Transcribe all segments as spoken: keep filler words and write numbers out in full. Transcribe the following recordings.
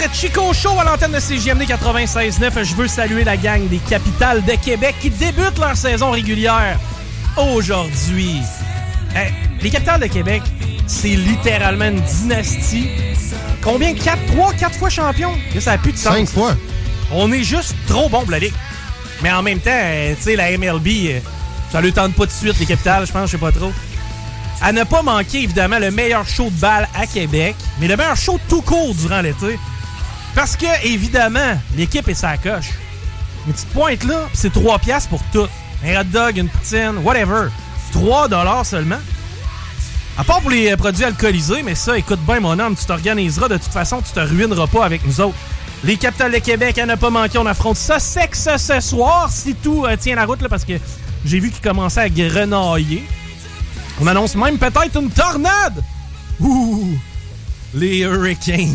Chico Show à l'antenne de C J M D quatre-vingt-seize neuf. Je veux saluer la gang des Capitales de Québec qui débutent leur saison régulière aujourd'hui. Hey, les Capitales de Québec, c'est littéralement une dynastie. Combien? quatre, trois, quatre fois champion? Là, ça n'a plus de sens. Cinq fois. On est juste trop bon pour la Ligue. Mais en même temps, euh, tu sais, la M L B, euh, ça ne le tente pas de suite, les Capitales, je pense, je sais pas trop. À ne pas manquer, évidemment, le meilleur show de balle à Québec, mais le meilleur show tout court durant l'été. Parce que, évidemment, l'équipe est sa coche. Une petite pointe là, pis c'est trois piastres pour tout. Un hot dog, une poutine, whatever. trois dollars seulement. À part pour les produits alcoolisés, mais ça, écoute bien, mon homme, tu t'organiseras. De toute façon, tu te ruineras pas avec nous autres. Les Capitales de Québec, à ne pas manquer, on affronte ça sexe ce soir, si tout euh, tient la route, là, parce que j'ai vu qu'il commençait à grenailler. On annonce même peut-être une tornade! Ouh! Les Hurricanes.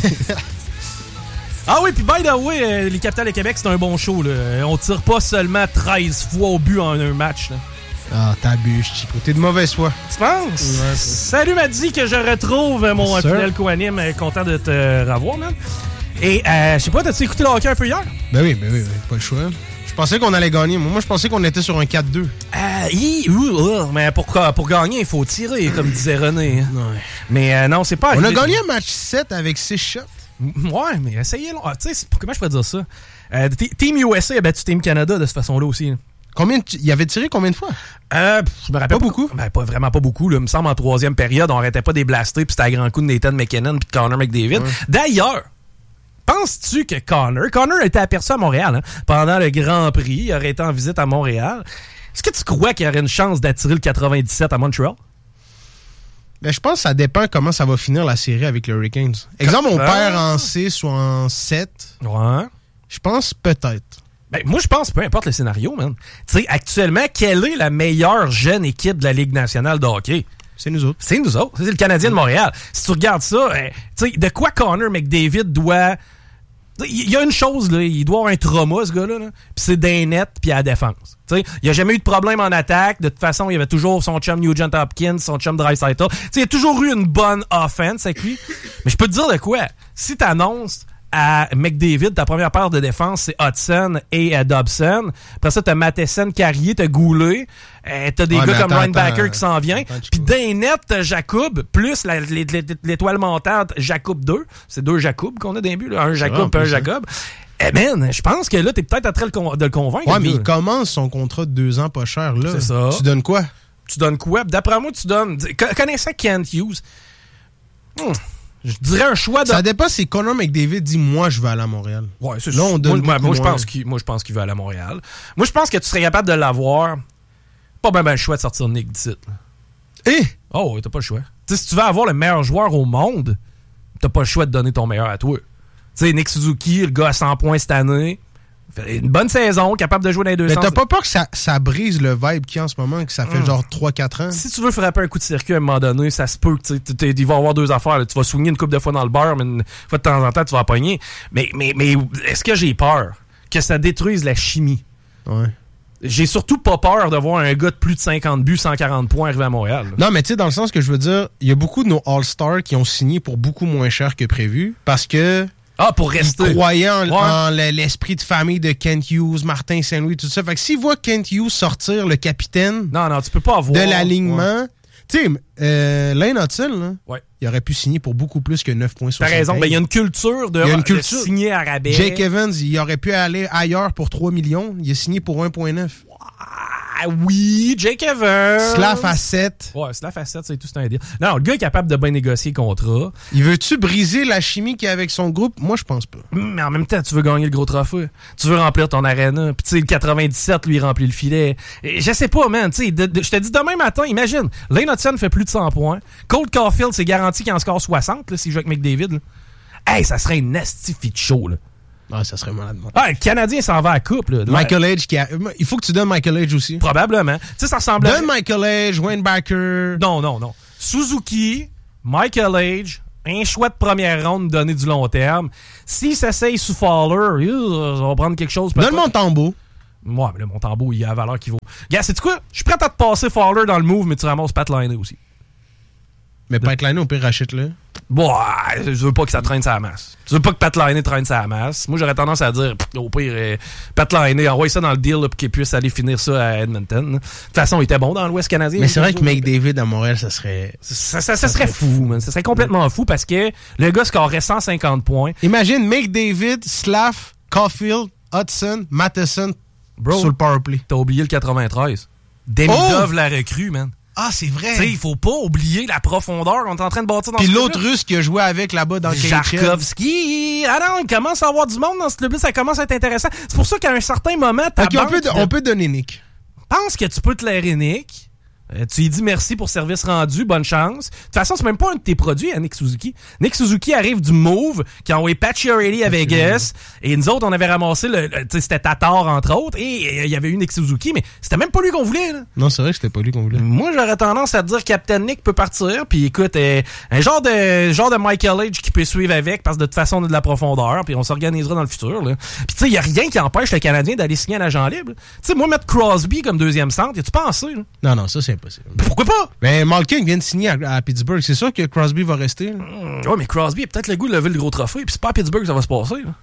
Ah oui, puis by the way, euh, les Capitales de Québec, c'est un bon show. Là. On tire pas seulement treize fois au but en un match. Là. Ah, t'abuses, Chico. T'es de mauvaise foi. Tu penses? Ouais, salut, Maddy, que je retrouve mon yes, fidèle co-anime. Content de te revoir, man. Et, euh, je sais pas, t'as-tu écouté le hockey un peu hier? Ben oui, ben oui, ben, pas le choix. Je pensais qu'on allait gagner. Moi, je pensais qu'on était sur un quatre deux. Euh, hi, ouh, ouh, mais pour, pour gagner, il faut tirer, comme disait René. Ouais. Mais euh, non, c'est pas... On a gagné un match sept avec six shots. Ouais, mais essayez-le. Ah, tu sais, comment je pourrais dire ça? Euh, Team U S A a battu Team Canada de cette façon-là aussi. Hein. Combien de... Il avait tiré combien de fois? Euh, je me rappelle pas beaucoup. Ben, pas vraiment pas beaucoup. Là. Il me semble en troisième période, on arrêtait pas des blaster, puis c'était à grand coup de Nathan McKinnon puis de Connor McDavid. Ouais. D'ailleurs, penses-tu que Connor... Connor a été aperçu à Montréal hein, pendant le Grand Prix. Il aurait été en visite à Montréal. Est-ce que tu crois qu'il y aurait une chance d'attirer le quatre-vingt-dix-sept à Montréal? Ben, je pense que ça dépend comment ça va finir la série avec les Hurricanes. Exemple, on ah. perd en six ou en sept. Ouais. Je pense peut-être. Ben, moi, je pense, peu importe le scénario, man. Tu sais, actuellement, quelle est la meilleure jeune équipe de la Ligue nationale de hockey? C'est nous autres. C'est nous autres. C'est le Canadien de Montréal. Si tu regardes ça, eh, tu sais, de quoi Connor McDavid doit... Il y a une chose, là, il doit avoir un trauma, ce gars-là, là, puis c'est d'un net puis à la défense. T'sais, il n'y a jamais eu de problème en attaque. De toute façon, il y avait toujours son chum Nugent Hopkins, son chum Draisaitl. Il y a toujours eu une bonne offense avec lui. Mais je peux te dire de quoi? Si tu annonces à McDavid, ta première paire de défense, c'est Hudson et euh, Dobson. Après ça, t'as Matheson, Carrier, t'as Goulet. Euh, t'as des ouais, gars comme Ryan Backer qui s'en vient. Puis d'un net, t'as Jacob, plus la, l'étoile montante Jacob deux. C'est deux Jacob qu'on a d'un but, là. Un Jacob et un Jacob. Eh man, je pense que là, t'es peut-être en train de le convaincre. Ouais, mais il commence son contrat de deux ans pas cher, là. C'est ça. Tu donnes quoi? Tu donnes quoi? D'après moi, tu donnes... Connaissant Kent Hughes... Hmm. Je dirais un choix de... Ça dépend si Connor McDavid dit « Moi, je veux aller à Montréal ». Ouais, c'est ça. Là, on donne moi, moi, je pense qu'il, moi, je pense qu'il veut aller à Montréal. Moi, je pense que tu serais capable de l'avoir. Pas bien ben le choix de sortir Nick d'ici. Eh? Oh, t'as pas le choix. T'sais, si tu veux avoir le meilleur joueur au monde, t'as pas le choix de donner ton meilleur à toi. Tu sais, Nick Suzuki, le gars à cent points cette année, fait une bonne saison, capable de jouer dans les deux mais sens. Mais t'as pas peur que ça, ça brise le vibe qu'il y a en ce moment, que ça fait mmh. genre trois quatre ans? Si tu veux frapper un coup de circuit à un moment donné, ça se peut que il va y avoir deux affaires. Là. Tu vas swinguer une couple de fois dans le beurre, mais une fois de temps en temps, tu vas pogner. Mais, mais, mais est-ce que j'ai peur que ça détruise la chimie? Ouais. J'ai surtout pas peur de voir un gars de plus de cinquante buts, cent quarante points arriver à Montréal. Là. Non, mais tu sais, dans le sens que je veux dire, il y a beaucoup de nos All-Stars qui ont signé pour beaucoup moins cher que prévu parce que... Ah, pour rester. Ils croyaient en, ouais. en l'esprit de famille de Kent Hughes, Martin Saint-Louis, tout ça. Fait que s'ils voient Kent Hughes sortir le capitaine non, non, tu peux pas avoir, de l'alignement... Ouais. Tu sais, euh, Lane Hudson, là, ouais. il aurait pu signer pour beaucoup plus que neuf virgule soixante. T'as raison, mais il y a une culture de, une culture. de signer à rabais. Jake Evans, il aurait pu aller ailleurs pour trois millions. Il a signé pour un virgule neuf. Ah oui, Jake Evans. Slav à sept. Ouais, Slav à sept, c'est tout, c'est un deal. Non, le gars est capable de bien négocier le contrat. Il veut-tu briser la chimie qu'il y a avec son groupe? Moi, je pense pas. Mais en même temps, tu veux gagner le gros trophée. Tu veux remplir ton arena. Puis tu sais, le quatre-vingt-dix-sept, lui, il remplit le filet. Et je sais pas, man. Tu sais, je te dis demain matin, imagine, Lane Hudson fait plus de cent points. Cole Caulfield, c'est garanti qu'il en score soixante, là, s'il joue avec McDavid. Là. Hey, ça serait un nasty fit show, là. Ah, ça serait malade. Ah, le Canadien s'en va à la coupe. Là. Michael Edge, qui a... il faut que tu donnes Michael Edge aussi. Probablement. Tu sais, ça ressemble Donne Michael Edge, Wayne Backer. Non, non, non. Suzuki, Michael Edge, un choix de première ronde donné du long terme. S'il s'essaye sous Fowler, euh, on va prendre quelque chose. Donne Montembeault. Ouais, mais là, Montembeault, il a la valeur qu'il vaut. Gars, sais-tu quoi? Je suis prêt à te passer Fowler dans le move, mais tu ramasses Pat Laine aussi. Mais Pat Laine, au pire, rachète-le. Bon, je veux pas que ça traîne sa masse. Je veux pas que Pat Laine traîne sa masse. Moi, j'aurais tendance à dire, pff, au pire, euh, Pat Laine, envoie ça dans le deal là, pour qu'il puisse aller finir ça à Edmonton. De toute façon, il était bon dans l'Ouest canadien. Mais c'est vrai que McDavid à Montréal, ça serait... Ça, ça, ça, ça serait fou, man. Ça serait complètement fou parce que le gars scorerait cent cinquante points. Imagine McDavid, Slav, Caulfield, Hudson, Matheson Bro, sur le powerplay. T'as oublié le quatre-vingt-treize. Demidov oh! la recrue, man. Ah, c'est vrai. Tu sais, il faut pas oublier la profondeur qu'on est en train de bâtir dans Puis ce l'autre russe qui a joué avec là-bas dans le Jarkovski. Ah non, il commence à avoir du monde dans ce club-là. Ça commence à être intéressant. C'est pour ça qu'à un certain moment, ta okay, banque... On peut, on peut donner Nick. Pense que tu peux te l'airer, Nick. Euh, tu lui dis merci pour service rendu, bonne chance. De toute façon, c'est même pas un de tes produits, hein, Nick Suzuki. Nick Suzuki arrive du Move, qui a envoyé Pat Chiarelli à Vegas, et nous autres, on avait ramassé, le, le c'était Tatar, entre autres, et il y avait eu Nick Suzuki, mais c'était même pas lui qu'on voulait. Là. Non, c'est vrai que c'était pas lui qu'on voulait. Moi, j'aurais tendance à te dire que Captain Nick peut partir, puis écoute, euh, un genre de genre de Michael Age qui peut suivre avec, parce que de toute façon, on a de la profondeur, puis on s'organisera dans le futur. Là. Puis tu sais, il y a rien qui empêche le Canadien d'aller signer un agent libre. Tu sais, moi, mettre Crosby comme deuxième centre, y tu pensé? Là? Non, non, ça, c'est impossible. Pourquoi pas? Ben, Malkin vient de signer à, à Pittsburgh. C'est sûr que Crosby va rester. Mmh, ouais, mais Crosby a peut-être le goût de lever le gros trophée. Puis c'est pas à Pittsburgh que ça va se passer. Là.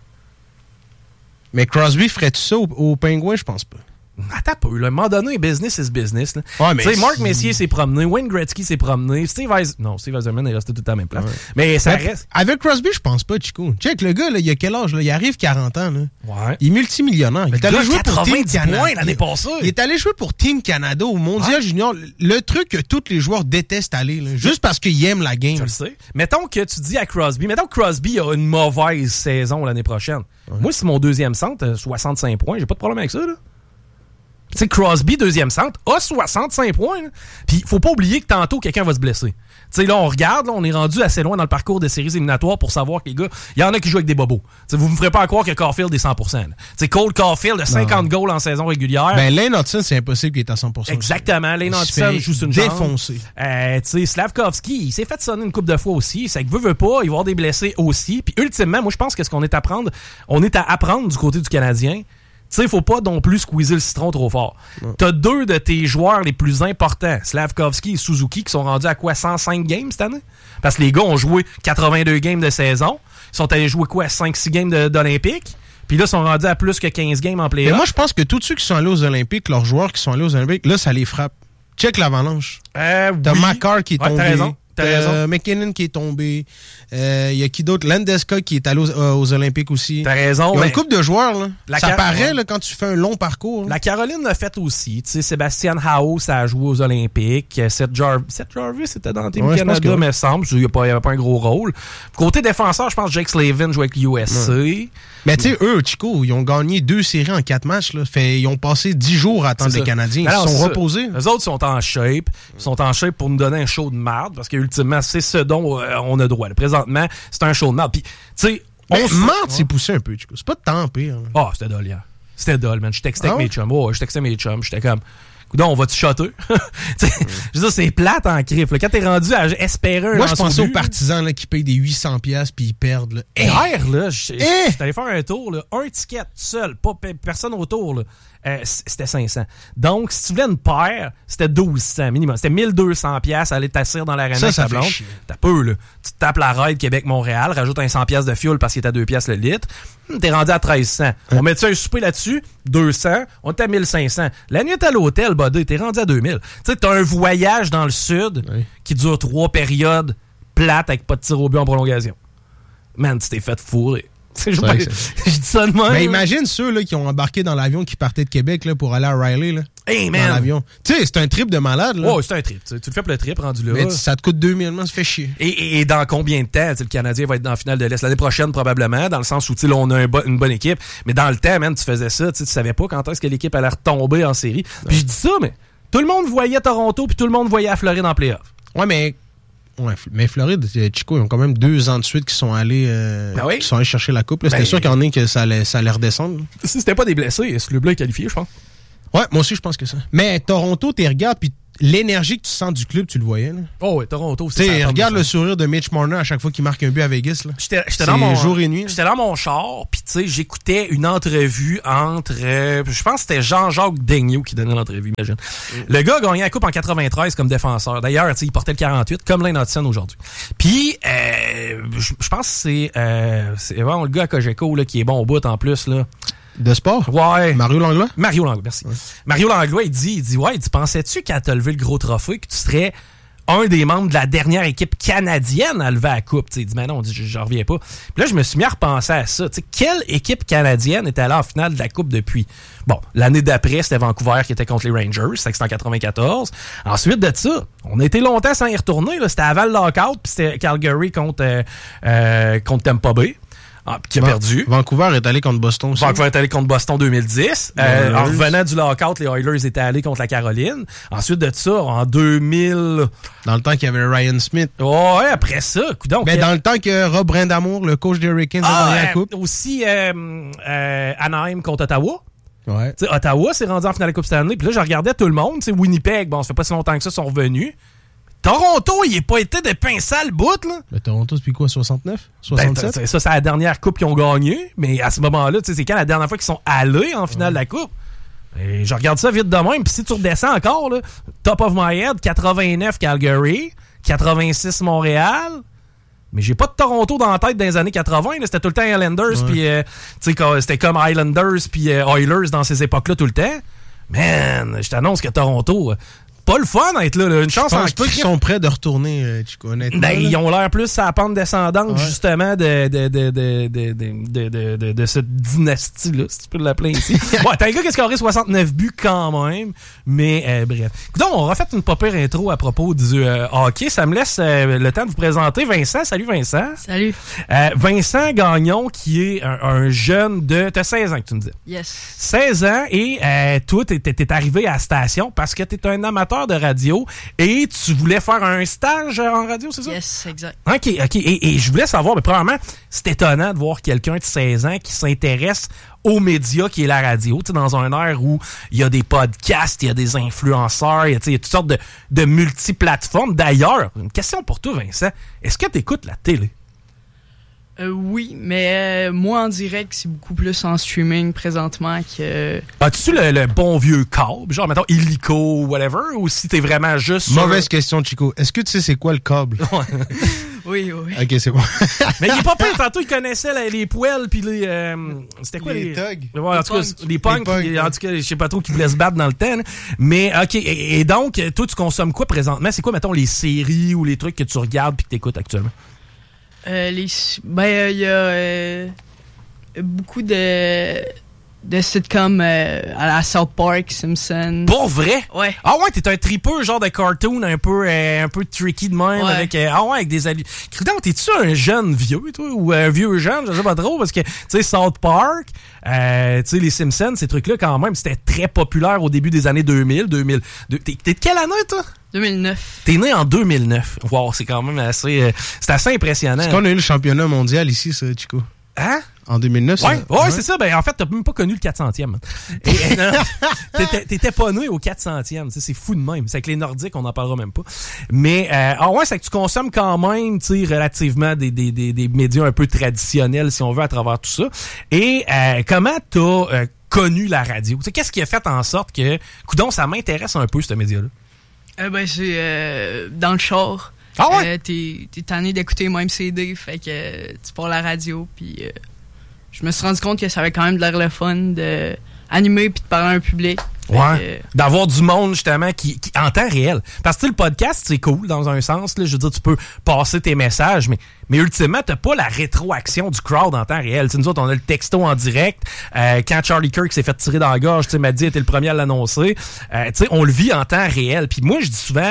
Mais Crosby ferait-tu ça au, au Penguins? Je pense pas. Attends pas. Là, à un moment donné, business is business. Là. Ouais, mais tu sais, Mark Messier s'est promené. Wayne Gretzky s'est promené. Steve Eis... Non, Steve Eisenman est resté tout à la même place. Ouais. Mais ça mais reste... Avec Crosby, je pense pas, Chico. Check, le gars, là, il a quel âge? Là? Il arrive quarante ans. Là. Ouais. Il est multimillionnaire. Il est allé jouer pour Team Canada l'année passée. Il est allé jouer pour Team Canada au Mondial ouais. Junior. Le truc que tous les joueurs détestent aller, là, juste parce qu'ils aiment la game. Je le sais. Mettons que tu dis à Crosby, mettons que Crosby a une mauvaise saison l'année prochaine. Ouais. Moi, c'est mon deuxième centre, soixante-cinq points. J'ai pas de problème avec ça, là. Tu sais, Crosby, deuxième centre, a soixante-cinq points. Puis, faut pas oublier que tantôt, quelqu'un va se blesser. Tu sais, là, on regarde, là, on est rendu assez loin dans le parcours des séries éliminatoires pour savoir que les gars, il y en a qui jouent avec des bobos. T'sais, vous me ferez pas croire que Caulfield est cent pour cent. Tu sais, Cole Caulfield a cinquante goals en saison régulière. Ben, Lane Hudson, c'est impossible qu'il est à cent pour cent. Exactement. Lane Hudson joue sur une jambe. Défoncé. Euh, tu sais, Slavkovski, il s'est fait sonner une couple de fois aussi. C'est que veut, veut pas, il va y avoir des blessés aussi. Puis, ultimement, moi, je pense que ce qu'on est à apprendre, on est à apprendre du côté du Canadien. Tu sais, il faut pas non plus squeezer le citron trop fort. Ouais. T'as deux de tes joueurs les plus importants, Slavkovski et Suzuki, qui sont rendus à quoi, cent cinq games cette année? Parce que les gars ont joué quatre-vingt-deux games de saison. Ils sont allés jouer quoi, cinq six games de, d'Olympique? Puis là, ils sont rendus à plus que quinze games en play-off. Mais moi, je pense que tous ceux qui sont allés aux Olympiques, leurs joueurs qui sont allés aux Olympiques, là, ça les frappe. Check l'Avalanche. Euh, T'as oui. Makar qui est ouais, tombé. T'as raison. T'as euh, raison. McKinnon qui est tombé. Il euh, y a qui d'autre? Landeskog qui est allé aux, euh, aux Olympiques aussi. T'as raison. Il y a une couple de joueurs, là. La ça car- paraît, ouais. là, quand tu fais un long parcours. Là. La Caroline l'a fait aussi. Tu sais, Sébastien Howe, ça a joué aux Olympiques. Seth, Jar- Seth Jarvis, c'était dans Team ouais, Canada, me semble. Il n'y avait pas un gros rôle. Côté défenseur, je pense que Jake Slavin joue avec l'U S C. Ouais. Mais tu sais, eux, Chico, ils ont gagné deux séries en quatre matchs. Là. Fait, ils ont passé dix jours à attendre les Canadiens. Ils Alors, se sont reposés. Les autres sont en shape. Ils sont en shape pour nous donner un show de marde. Parce qu'ultimement, c'est ce dont euh, on a droit. Là. Présentement, c'est un show de marde. Puis, tu sais, on se marde, c'est poussé un peu, Chico. C'est pas tant pire. Ah, oh, c'était dole hier. C'était dole, man. Je textais ah avec ouais? mes chums. Oh, je textais mes chums. J'étais comme... Coudon, on va-tu shotter? mm. Je veux dire, c'est plate en crif. Là. Quand t'es rendu à espérer un Moi, je pensais but, aux partisans là, qui payent des huit cents dollars puis ils perdent. Là. Hier, là, j'étais Eh! allé faire un tour. Là. Un ticket seul, pas personne autour. Là. Euh, c'était cinq cents. Donc, si tu voulais une paire, c'était douze cents minimum. C'était mille deux cents dollars à aller t'asseoir dans l'aréna avec ta blonde. T'as peu, là. Tu te tapes la ride Québec-Montréal, rajoute un cent dollars de fuel parce qu'il est à deux piastres le litre. T'es rendu à treize cents. Hein? On met-tu un souper là-dessus? deux cents. On est à mille cinq cents. La nuit, t'es à l'hôtel, buddy. T'es rendu à deux mille. Tu sais, t'as un voyage dans le sud oui. qui dure trois périodes plates avec pas de tir au but en prolongation. Man, tu t'es fait fourrer. Je, vrai, je dis ça de même. Mais imagine ceux là, qui ont embarqué dans l'avion qui partaient de Québec là, pour aller à Riley. Là, hey, man! Dans l'avion. Tu sais, c'est un trip de malade. Là. Oh, c'est un trip. Tu, tu le fais pour le trip rendu là. Mais ça te coûte deux mille, ça fait chier. Et, et, et dans combien de temps le Canadien va être dans la finale de l'Est? L'année prochaine, probablement, dans le sens où là, on a un bo- une bonne équipe. Mais dans le temps, man, tu faisais ça. Tu savais pas quand est-ce que l'équipe allait retomber en série. Puis je dis ça, mais tout le monde voyait Toronto puis tout le monde voyait la Floride en play-off. Ouais, mais... Ouais, mais Floride, Chico, ils ont quand même deux ans de suite qui sont allés, euh, ben oui. qui sont allés chercher la coupe. Là. C'était ben, sûr qu'il y en a que ça allait, ça allait redescendre. Si c'était pas des blessés, ce club-là est qualifié, je pense. Ouais, moi aussi, je pense que ça. Mais Toronto, tu regardes, puis l'énergie que tu sens du club, tu le voyais. Là. Oh oui, Toronto. Tu sais, regarde le sourire de Mitch Marner à chaque fois qu'il marque un but à Vegas. Là. J'étais, j'étais dans mon jour et nuit. J'étais dans mon char, puis tu sais, j'écoutais une entrevue entre, euh, je pense que c'était Jean-Jacques Daigneault qui donnait l'entrevue, imagine. Mm. Le gars a gagné la coupe en quatre-vingt-treize comme défenseur. D'ailleurs, tu sais, il portait le quarante-huit, comme Lane Hudson aujourd'hui. Puis, euh, je pense que c'est, euh, c'est vraiment le gars à Cogeco là, qui est bon au bout en plus là. De sport? Ouais. Mario Langlois? Mario Langlois, merci. Ouais. Mario Langlois, il dit, il dit, ouais, il dit, pensais-tu qu'à te lever le gros trophée, que tu serais un des membres de la dernière équipe canadienne à lever la coupe? T'sais, il dit, mais non, je, je reviens pas. Puis là, je me suis mis à repenser à ça. T'sais, quelle équipe canadienne était allée en finale de la coupe depuis? Bon, l'année d'après, c'était Vancouver qui était contre les Rangers, c'était en quatre-vingt-quatorze. Ensuite de ça, on a été longtemps sans y retourner. Là. C'était avant le lockout, puis c'était Calgary contre, euh, euh, contre Tampa Bay. Ah, qui a Van- perdu. Vancouver est allé contre Boston aussi. Vancouver est allé contre Boston deux mille dix. Euh, en revenant du lockout, les Oilers étaient allés contre la Caroline. Ensuite de ça, en deux mille... Dans le temps qu'il y avait Ryan Smith. Ouais, après ça, coudonc. Mais dans le temps que Rob Brindamour, le coach des Hurricanes, ah, a gagné euh, la coupe. Aussi, euh, euh, Anaheim contre Ottawa. Ouais. T'sais, Ottawa s'est rendu en finale de la Coupe Stanley. Puis là, je regardais tout le monde. T'sais, Winnipeg, bon, ça fait pas si longtemps que ça, sont revenus. Toronto, il n'est pas été de pain sale bout, là. Mais Toronto, c'est puis quoi, soixante-neuf? soixante-sept? Ben, ça, c'est la dernière coupe qu'ils ont gagnée. Mais à ce moment-là, c'est quand la dernière fois qu'ils sont allés en finale ouais. de la coupe? Et je regarde ça vite de même. Puis si tu redescends encore, là, top of my head, quatre-vingt-neuf Calgary, quatre-vingt-six Montréal. Mais j'ai pas de Toronto dans la tête dans les années quatre-vingts. Là. C'était tout le temps Islanders. Puis euh, c'était comme Islanders puis euh, Oilers dans ces époques-là tout le temps. Man, je t'annonce que Toronto... Pas le fun d'être là, là. Une chance je pense en pas crime. qu'ils sont prêts de retourner, euh, Chico, honnêtement. Ben, ils ont l'air plus à la pente descendante, ouais. justement, de, de, de, de, de, de, de, de, de cette dynastie-là, si tu peux l'appeler ici. Ouais, t'as un gars qui a scoré soixante-neuf buts quand même, mais euh, bref. Donc, on aura fait une pas pire intro à propos du euh, hockey. Ça me laisse euh, le temps de vous présenter Vincent. Salut Vincent. Salut. Euh, Vincent Gagnon, qui est un, un jeune de... T'as seize ans que tu me dis. Yes. seize ans, et euh, toi, t'es, t'es arrivé à la station parce que t'es un amateur de radio et tu voulais faire un stage en radio, c'est ça? Yes, exact. OK, OK. Et, et je voulais savoir, mais premièrement, c'est étonnant de voir quelqu'un de seize ans qui s'intéresse aux médias qui est la radio, tu sais, dans un air où il y a des podcasts, il y a des influenceurs, il y a, il y a toutes sortes de, de multiplateformes. D'ailleurs, une question pour toi, Vincent. Est-ce que tu écoutes la télé? Euh, oui, mais euh, moi en direct, c'est beaucoup plus en streaming présentement que... As-tu le, le bon vieux câble, genre mettons illico ou whatever, ou si t'es vraiment juste Mauvaise sur... question, Chico. Est-ce que tu sais c'est quoi le câble? Oui, oui. Ok, c'est bon. Mais il est pas pire, tantôt il connaissait les, les poêles puis les... Euh, c'était quoi les... Les thugs. Ouais, en tout cas, les punks, les punks, en tout cas, je sais pas trop qui voulaient se battre dans le temps. Là. Mais, ok, et, et donc, toi, tu consommes quoi présentement? C'est quoi, mettons, les séries ou les trucs que tu regardes puis que t'écoutes actuellement? Euh, les, ben, il euh, y a euh, beaucoup de, de sitcoms euh, à la South Park, Simpsons. Pour vrai? Ouais. Ah ouais, t'es un tripeux, genre de cartoon un peu euh, un peu tricky de même, ouais. avec euh, ah ouais, avec des allusions. Cridon, t'es-tu un jeune vieux, toi, ou un vieux jeune, je sais pas trop, parce que, tu sais, South Park, euh, tu sais, les Simpsons, ces trucs-là, quand même, c'était très populaire au début des années deux mille, deux mille. T'es, t'es de quelle année, toi? deux mille neuf. T'es né en deux mille neuf. Wow, c'est quand même assez... Euh, c'est assez impressionnant. Est-ce qu'on a eu le championnat mondial ici, ça, Chico? Hein? En deux mille neuf, ouais, ça? Ouais, ouais, c'est ça. Ben, en fait, t'as même pas connu le quatre centième. Et, et, non, t'étais, t'étais pas né au quatre centième. C'est fou de même. C'est avec les Nordiques, on n'en parlera même pas. Mais, euh, ah ouais, c'est que tu consommes quand même, tu sais, relativement des, des, des, des médias un peu traditionnels, si on veut, à travers tout ça. Et euh, comment t'as euh, connu la radio? T'sais, qu'est-ce qui a fait en sorte que, coudonc, ça m'intéresse un peu, ce média-là? Euh, ben, c'est euh, dans le char. Ah ouais? Euh, t'es, t'es tanné d'écouter le même C D, fait que euh, tu pars la radio, puis euh, je me suis rendu compte que ça avait quand même de l'air le fun de animer puis de parler à un public. Ouais. Que, d'avoir du monde, justement, qui, qui en temps réel. Parce que le podcast, c'est cool, dans un sens. Là, je veux dire, tu peux passer tes messages, mais, mais ultimement, t'as pas la rétroaction du crowd en temps réel. T'sais, nous autres, on a le texto en direct. Euh, quand Charlie Kirk s'est fait tirer dans la gorge, m'a dit, était le premier à l'annoncer. Euh, on le vit en temps réel. Puis moi, je dis souvent,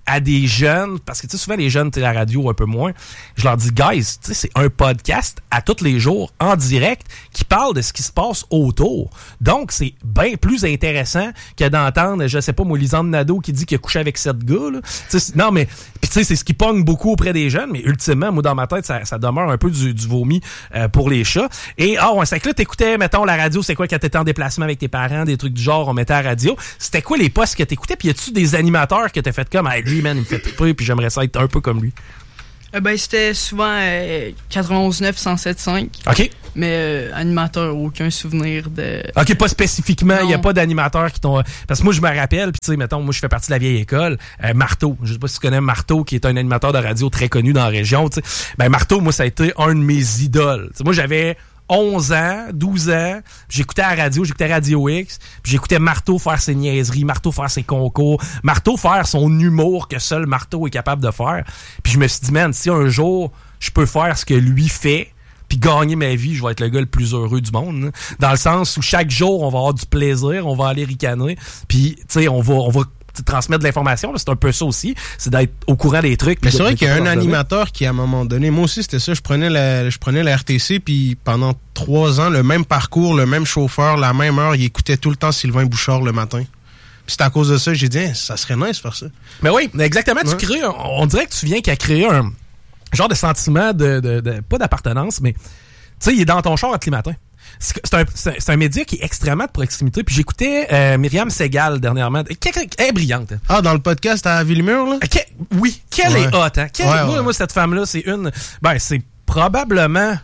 à des jeunes, parce que tu sais, souvent les jeunes, tu sais, la radio un peu moins, je leur dis, guys, tu sais, c'est un podcast à tous les jours, en direct, qui parle de ce qui se passe autour. Donc, c'est bien plus intéressant que d'entendre, je sais pas, moi, Lisande Nadeau qui dit qu'il a couché avec sept gars, là. T'sais, non, mais, pis tu sais, c'est ce qui pogne beaucoup auprès des jeunes, mais ultimement, moi, dans ma tête, ça, ça demeure un peu du, du vomi euh, pour les chats. Et, ah, ouais, c'est que là, t'écoutais, mettons, la radio, c'est quoi, quand t'étais en déplacement avec tes parents, des trucs du genre, on mettait à la radio. C'était quoi les postes que t'écoutais? Puis y a-tu des animateurs que t'as fait comme, hey, lui, man, il me fait triper, puis j'aimerais ça être un peu comme lui? Euh, ben, c'était souvent euh, quatre-vingt-onze neuf, cent sept cinq. OK. Mais euh, animateur, aucun souvenir de... OK, pas spécifiquement. Il n'y a Non. pas d'animateur qui t'ont... Parce que moi, je me rappelle, puis tu sais, mettons, moi, je fais partie de la vieille école. Euh, Marteau, je sais pas si tu connais Marteau, qui est un animateur de radio très connu dans la région, tu sais. Ben, Marteau, moi, ça a été un de mes idoles. T'sais, moi, j'avais onze ans, douze ans, j'écoutais la radio, j'écoutais Radio X, puis j'écoutais Marteau faire ses niaiseries, Marteau faire ses concours, Marteau faire son humour que seul Marteau est capable de faire. Puis je me suis dit, man, si un jour, je peux faire ce que lui fait, puis gagner ma vie, je vais être le gars le plus heureux du monde. Hein. Dans le sens où chaque jour, on va avoir du plaisir, on va aller ricaner, puis, tu sais, on va... On va transmettre de l'information, là, c'est un peu ça aussi, c'est d'être au courant des trucs. Mais c'est vrai qu'il y a un animateur qui, à un moment donné, moi aussi, c'était ça, je prenais la, je prenais la R T C, puis pendant trois ans, le même parcours, le même chauffeur, la même heure, il écoutait tout le temps Sylvain Bouchard le matin. Puis c'est à cause de ça que j'ai dit, hein, ça serait nice de faire ça. Mais oui, exactement, ouais. tu crées, un, on dirait que tu viens qu'à créer un genre de sentiment de, de, de pas d'appartenance, mais tu sais, il est dans ton char à tous les matins. C'est un, c'est un média qui est extrêmement de proximité. Puis j'écoutais euh, Myriam Segal dernièrement. Elle est brillante. Hein. Ah, dans le podcast à Villemur, là? Que, oui, qu'elle ouais. est hot. Hein? Quelle, ouais, moi, ouais. moi, cette femme-là, c'est une... Ben, c'est probablement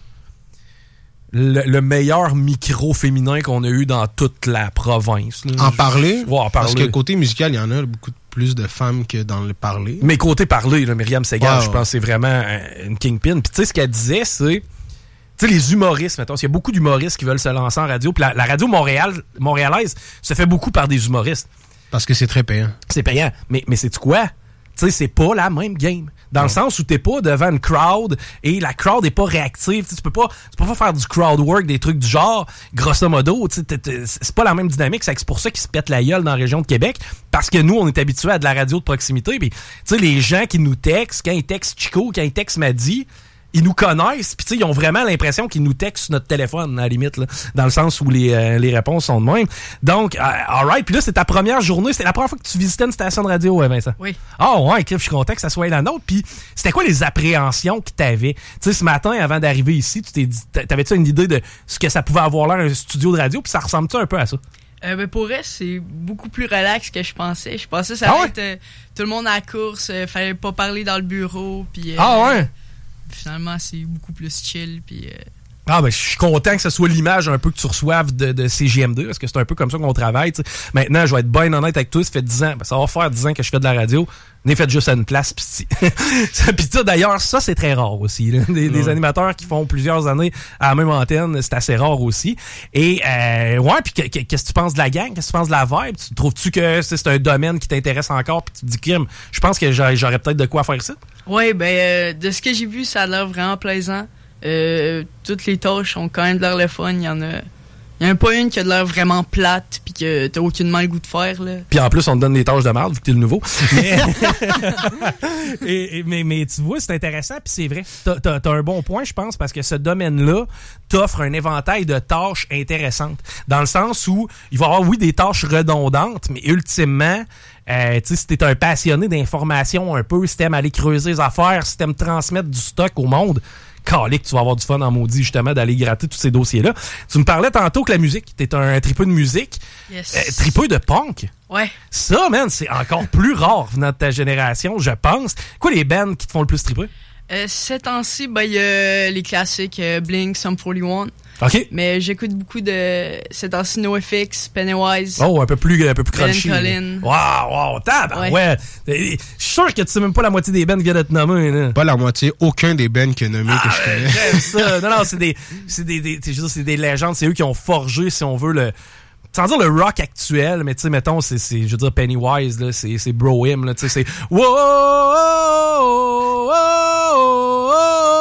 le, le meilleur micro féminin qu'on a eu dans toute la province. Là. En parler? Ouais, en parler. Parce que côté musical, il y en a beaucoup plus de femmes que dans le parler. Mais côté parler, là, Myriam Segal, ouais, je ouais. pense que c'est vraiment une kingpin. Puis tu sais, ce qu'elle disait, c'est... Tu sais, les humoristes, mettons, il y a beaucoup d'humoristes qui veulent se lancer en radio. Puis la, la radio Montréal, montréalaise se fait beaucoup par des humoristes. Parce que c'est très payant. C'est payant. Mais, mais c'est-tu quoi? Tu sais, c'est pas la même game. Dans ouais. le sens où t'es pas devant une crowd et la crowd est pas réactive. T'sais, tu peux pas, tu peux pas faire du crowd work, des trucs du genre, grosso modo. T'sais, t'es, t'es, c'est pas la même dynamique. C'est pour ça qu'ils se pètent la gueule dans la région de Québec. Parce que nous, on est habitués à de la radio de proximité. Puis, tu sais, les gens qui nous textent, quand ils textent Chico, quand ils textent Madi, ils nous connaissent, puis tu sais, ils ont vraiment l'impression qu'ils nous textent sur notre téléphone, à la limite, là, dans le sens où les, euh, les réponses sont de même. Donc, euh, alright, puis là, c'est ta première journée, c'est la première fois que tu visitais une station de radio, ouais, Vincent? Oui. Ah oh, ouais, je suis content que ça soit la nôtre, puis c'était quoi les appréhensions que t'avais? Tu sais, ce matin, avant d'arriver ici, tu t'es dit, t'avais-tu une idée de ce que ça pouvait avoir l'air un studio de radio, puis ça ressemble-tu un peu à ça? Euh, ben pour elle, c'est beaucoup plus relax que je pensais. Je pensais que ça ah allait ouais? être euh, tout le monde à la course, euh, fallait pas parler dans le bureau, puis... Euh, ah ouais? Finalement, c'est beaucoup plus chill. Puis, euh... Ah ben je suis content que ce soit l'image un peu que tu reçoives de, de C G M deux, parce que c'est un peu comme ça qu'on travaille. T'sais. Maintenant, je vais être bien honnête avec toi, ça fait dix ans, ben, ça va faire dix ans que je fais de la radio. N'ai fait juste à une place. Puis d'ailleurs, ça, c'est très rare aussi. Là. Des, ouais. des animateurs qui font plusieurs années à la même antenne, c'est assez rare aussi. Et euh, ouais, puis qu'est-ce que tu penses de la gang? Qu'est-ce que tu penses de la vibe? Tu, trouves-tu que c'est un domaine qui t'intéresse encore? Puis tu te dis, Kim, je pense que j'aurais, j'aurais peut-être de quoi faire ça? Oui, ben euh, de ce que j'ai vu, ça a l'air vraiment plaisant. Euh, toutes les tâches ont quand même de l'air le fun. Il y en a... Il n'y en a pas une qui a de l'air vraiment plate puis que t'as aucunement le goût de faire. Là. Puis en plus, on te donne des tâches de merde vu que t'es le nouveau. mais, et, et, mais, mais tu vois, c'est intéressant puis c'est vrai. T'as, t'as, t'as un bon point, je pense, parce que ce domaine-là t'offre un éventail de tâches intéressantes. Dans le sens où il va y avoir, oui, des tâches redondantes, mais ultimement... Euh, tu sais, si t'es un passionné d'information un peu, si t'aimes aller creuser les affaires, si t'aimes transmettre du stock au monde, calique, tu vas avoir du fun en maudit, justement, d'aller gratter tous ces dossiers-là. Tu me parlais tantôt que la musique, t'es un tripeux de musique. Yes. Euh, tripeux de punk. Ouais. Ça, man, c'est encore plus rare venant de ta génération, je pense. Quoi les bands qui te font le plus triper? Euh, ces temps-ci, ben, il y a les classiques euh, Blink, Sum forty-one. OK. Mais j'écoute beaucoup de ces temps-ci NoFX, Pennywise. Oh, un peu plus, un peu plus crunchy. Colin. Wow, wow, tab, ouais. ouais. Je suis sûr que tu sais même pas la moitié des bands qui viennent de te nommer, là. Pas la moitié, aucun des bands qui est nommé ah, que je connais. J'aime ça. Non, non, c'est des, c'est des, des, c'est juste, c'est des légendes. C'est eux qui ont forgé, si on veut, le, sans dire le rock actuel, mais tu sais, mettons, c'est, c'est, je veux dire, Pennywise, là, c'est, c'est Bro-Him, là, tu sais, c'est, wow, wow, wow,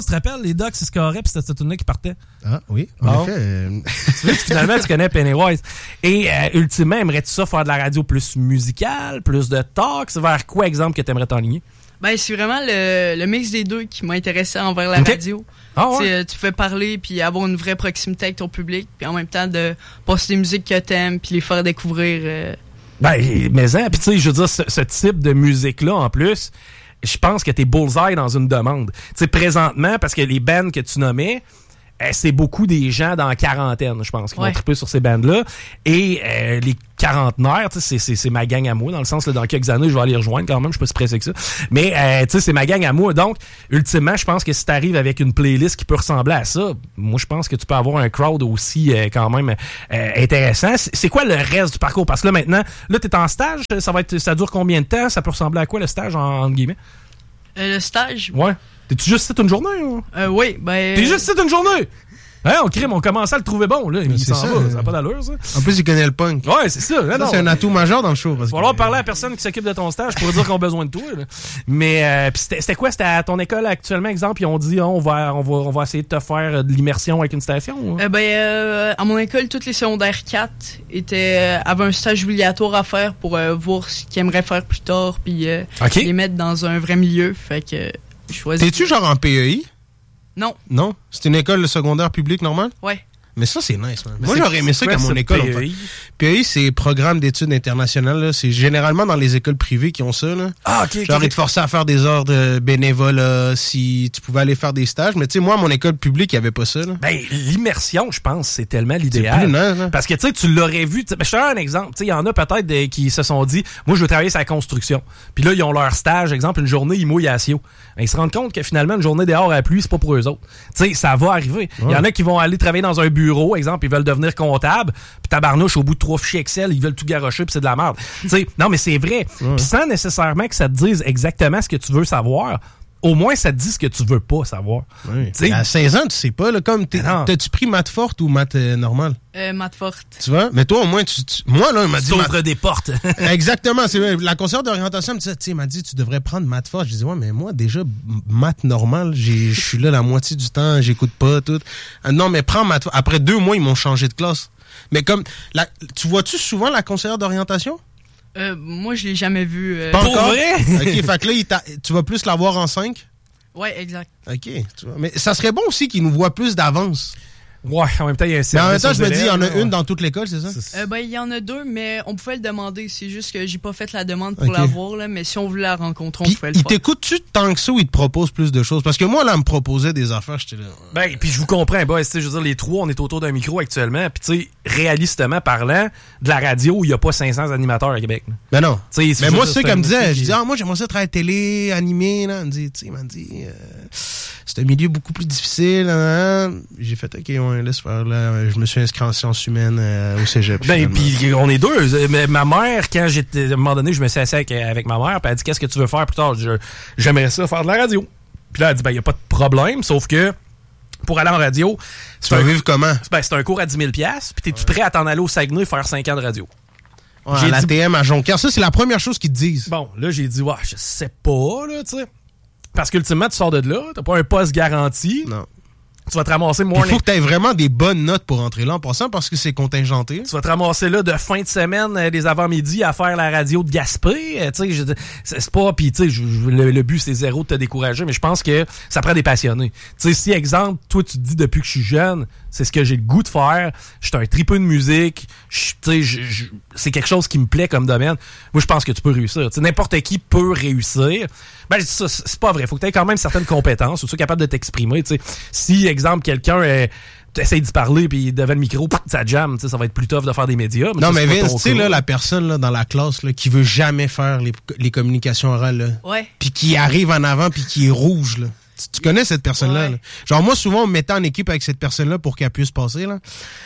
tu te rappelles, les Ducks, ils scoraient, puis c'était cette tune-là qui partait. Ah, oui, en Bon. effet. Euh... Tu vois, finalement, tu connais Pennywise. Et euh, ultimement, aimerais-tu ça faire de la radio plus musicale, plus de talk? C'est vers quoi, exemple, que tu aimerais t'enligner? Ben, c'est vraiment le, le mix des deux qui m'a intéressé envers la Okay. radio. Ah ouais? T'sais, tu fais parler, puis avoir une vraie proximité avec ton public, puis en même temps de passer des musiques que t'aimes, puis les faire découvrir. Euh... Ben, mais hein, puis tu sais, je veux dire, ce, ce type de musique-là, en plus, je pense que t'es bullseye dans une demande. Tu sais, présentement, parce que les bands que tu nommais, euh, c'est beaucoup des gens dans la quarantaine, je pense, qui Ouais. vont triper sur ces bands-là. Et euh, les quarantenaires, tu sais, c'est, c'est, c'est ma gang à moi, dans le sens, là, dans quelques années, je vais aller les rejoindre quand même, je suis pas si pressé que ça. Mais, euh, tu sais, c'est ma gang à moi. Donc, ultimement, je pense que si t'arrives avec une playlist qui peut ressembler à ça, moi, je pense que tu peux avoir un crowd aussi euh, quand même euh, intéressant. C'est, c'est quoi le reste du parcours? Parce que là, maintenant, là, t'es en stage, ça va être, ça dure combien de temps? Ça peut ressembler à quoi, le stage, en, entre guillemets? Euh, le stage? Ouais. T'es-tu juste ici une journée, ou? Euh, oui, ben... T'es juste ici une journée! Hein, on crime, on commençait à le trouver bon, là. Il C'est s'en ça, va, euh. ça n'a pas d'allure, ça. En plus, il connaît le punk. Ouais, c'est ça. Là, Ça, non. c'est un atout majeur dans le show. Il va falloir parler à la personne qui s'occupe de ton stage pour dire qu'on a besoin de toi. Là. Mais euh, pis c'était, c'était quoi? C'était à ton école actuellement, exemple, ils ont dit oh, on, va, on, va, on va essayer de te faire de l'immersion avec une station? Hein? Euh, ben, euh, à mon école, toutes les secondaires quatre étaient, euh, avaient un stage obligatoire à faire pour euh, voir ce qu'ils aimeraient faire plus tard, puis euh, OK. les mettre dans un vrai milieu. Fait que euh, je choisis. T'es-tu genre en P E I? Non. Non? C'est une école secondaire publique normale? Ouais. Mais ça, c'est nice, man. Mais Moi, c'est- j'aurais aimé ça c'est qu'à quoi, mon ce école. on P E fait- I? P E I, c'est Programme d'études internationales. Là. C'est généralement dans les écoles privées qui ont ça. Là. Ah, OK. Genre, OK. ils te forçaient à faire des heures de bénévolat si tu pouvais aller faire des stages. Mais tu sais, moi, à mon école publique, il n'y avait pas ça. Là. Ben, l'immersion, je pense, c'est tellement C'est l'idéal. plus nice, là. Parce que, tu sais, tu l'aurais vu. t'sais, ben, je te donne un exemple. Tu sais, il y en a peut-être des- qui se sont dit, moi, je veux travailler sur la construction. Puis là, ils ont leur stage, exemple, une journée, ils mouillent à Sio. Ben, ils se rendent compte que finalement, une journée dehors à la pluie, c'est pas pour eux autres. Tu sais, ça va arriver. Il y en a qui vont aller travailler dans un bureau, exemple, ils veulent devenir comptable. Puis tabarnouche, au bout de trois fichiers Excel, ils veulent tout garocher, puis c'est de la merde. Tu sais, non, mais c'est vrai. Puis sans nécessairement que ça te dise exactement ce que tu veux savoir, au moins, ça te dit ce que tu veux pas savoir. Oui. Tu sais- À seize ans, tu sais pas. Là, comme t'es- Ah non. t'as-tu pris maths forte ou maths euh, normale? Euh, maths forte. Tu vois? Mais toi, au moins, tu, tu- moi, là, il m'a Tu dit... maths- t'ouvres des portes. Exactement. C'est, la conseillère d'orientation me disait, tu sais, m'a dit, tu devrais prendre maths forte. Je disais, ouais, mais moi, déjà, m- maths normale, j'ai- je suis là la moitié du temps, j'écoute pas, tout. Ah, non, mais prends maths forte. Après deux mois, ils m'ont changé de classe. Mais comme, la, tu vois-tu souvent la conseillère d'orientation? Euh, moi, je l'ai jamais vu. euh, Pas Pour encore? vrai? OK, fait que là, il t'a- tu vas plus la voir en cinq? Ouais, exact. OK, tu vois. Mais ça serait bon aussi qu'ils nous voient plus d'avance. Ouais, en même temps, il y a un Mais en même service temps, aux je me dis, il y en a élèves, là, une dans toute l'école, c'est ça? C'est- Euh, ben, il y en a deux, mais on pouvait le demander. C'est juste que j'ai pas fait la demande pour Ok. l'avoir, là. Mais si on voulait la rencontrer, on Puis, pouvait le il faire. t'écoute-tu tant que ça ou il te propose plus de choses? Parce que moi, là, elle me proposait des affaires, j'étais là... Ben, puis je vous comprends, boys, tu sais, je veux dire, les trois, on est autour d'un micro actuellement, puis tu sais, réalistement parlant, de la radio, il n'y a pas cinq cents animateurs à Québec. là. Mais non. Tu sais, c'est Mais juste- moi, c'est ça c'est qu'elle un me disait. métier Je qui- disais, ah, moi, j'aimerais ça travailler à télé, animé, là. Elle me dit, tu sais, il m'a dit, euh, c'est un milieu beaucoup plus difficile, hein. J'ai fait, OK, ouais, laisse faire, là. Je me suis inscrit en sciences humaines euh, au cégep. Ben, finalement. puis on est deux. Euh, mais Ma mère, quand j'étais, à un moment donné, je me suis assis avec, avec ma mère, puis elle a dit, qu'est-ce que tu veux faire plus tard? Je- J'aimerais ça faire de la radio. Puis là, elle a dit, ben, il n'y a pas de problème, sauf que pour aller en radio, Tu c'est vas un, vivre comment? ben, c'est un cours à dix mille dollars, puis t'es-tu prêt à t'en aller au Saguenay faire cinq ans de radio? Ouais, J'ai à l'A dit- T M à Jonquière. Ça, c'est la première chose qu'ils te disent. Bon, là, j'ai dit, ouais, je sais pas, là, tu sais. Parce qu'ultimement, tu sors de là, t'as pas un poste garanti, Non. tu vas te ramasser Il morning. faut que tu aies vraiment des bonnes notes pour entrer là en passant parce que c'est contingenté. Tu vas te ramasser là de fin de semaine, euh, des avant-midi à faire la radio de Gaspé. euh, tu sais, je- c'est c'est pas. Puis, tu sais, je- je- le, le but, c'est zéro de te décourager, mais je pense que ça prend des passionnés. Tu sais, si, exemple, toi, tu te dis depuis que je suis jeune, c'est ce que j'ai le goût de faire, je suis un tripeux de musique, je- tu sais, je- je- c'est quelque chose qui me plaît comme domaine, moi, je pense que tu peux réussir. Tu sais, n'importe qui peut réussir. Ben, je dis ça, c'est pas vrai. Faut que tu aies quand même certaines compétences, ou tu sois capable de t'exprimer. Tu sais, si, exemple, quelqu'un. Euh, tu essaies d'y parler, puis devant le micro, pff, ça jamme, tu sais, ça va être plus tough de faire des médias. Non, ça, mais c'est pas Vince, ton tu sais, cas. là, la personne là, dans la classe là, qui veut jamais faire les, les communications orales, là, Ouais. puis qui arrive en avant, puis qui est rouge, là. Tu, tu connais cette personne-là, Ouais. là. Genre, moi, souvent, on me mettait en équipe avec cette personne-là pour qu'elle puisse passer, là.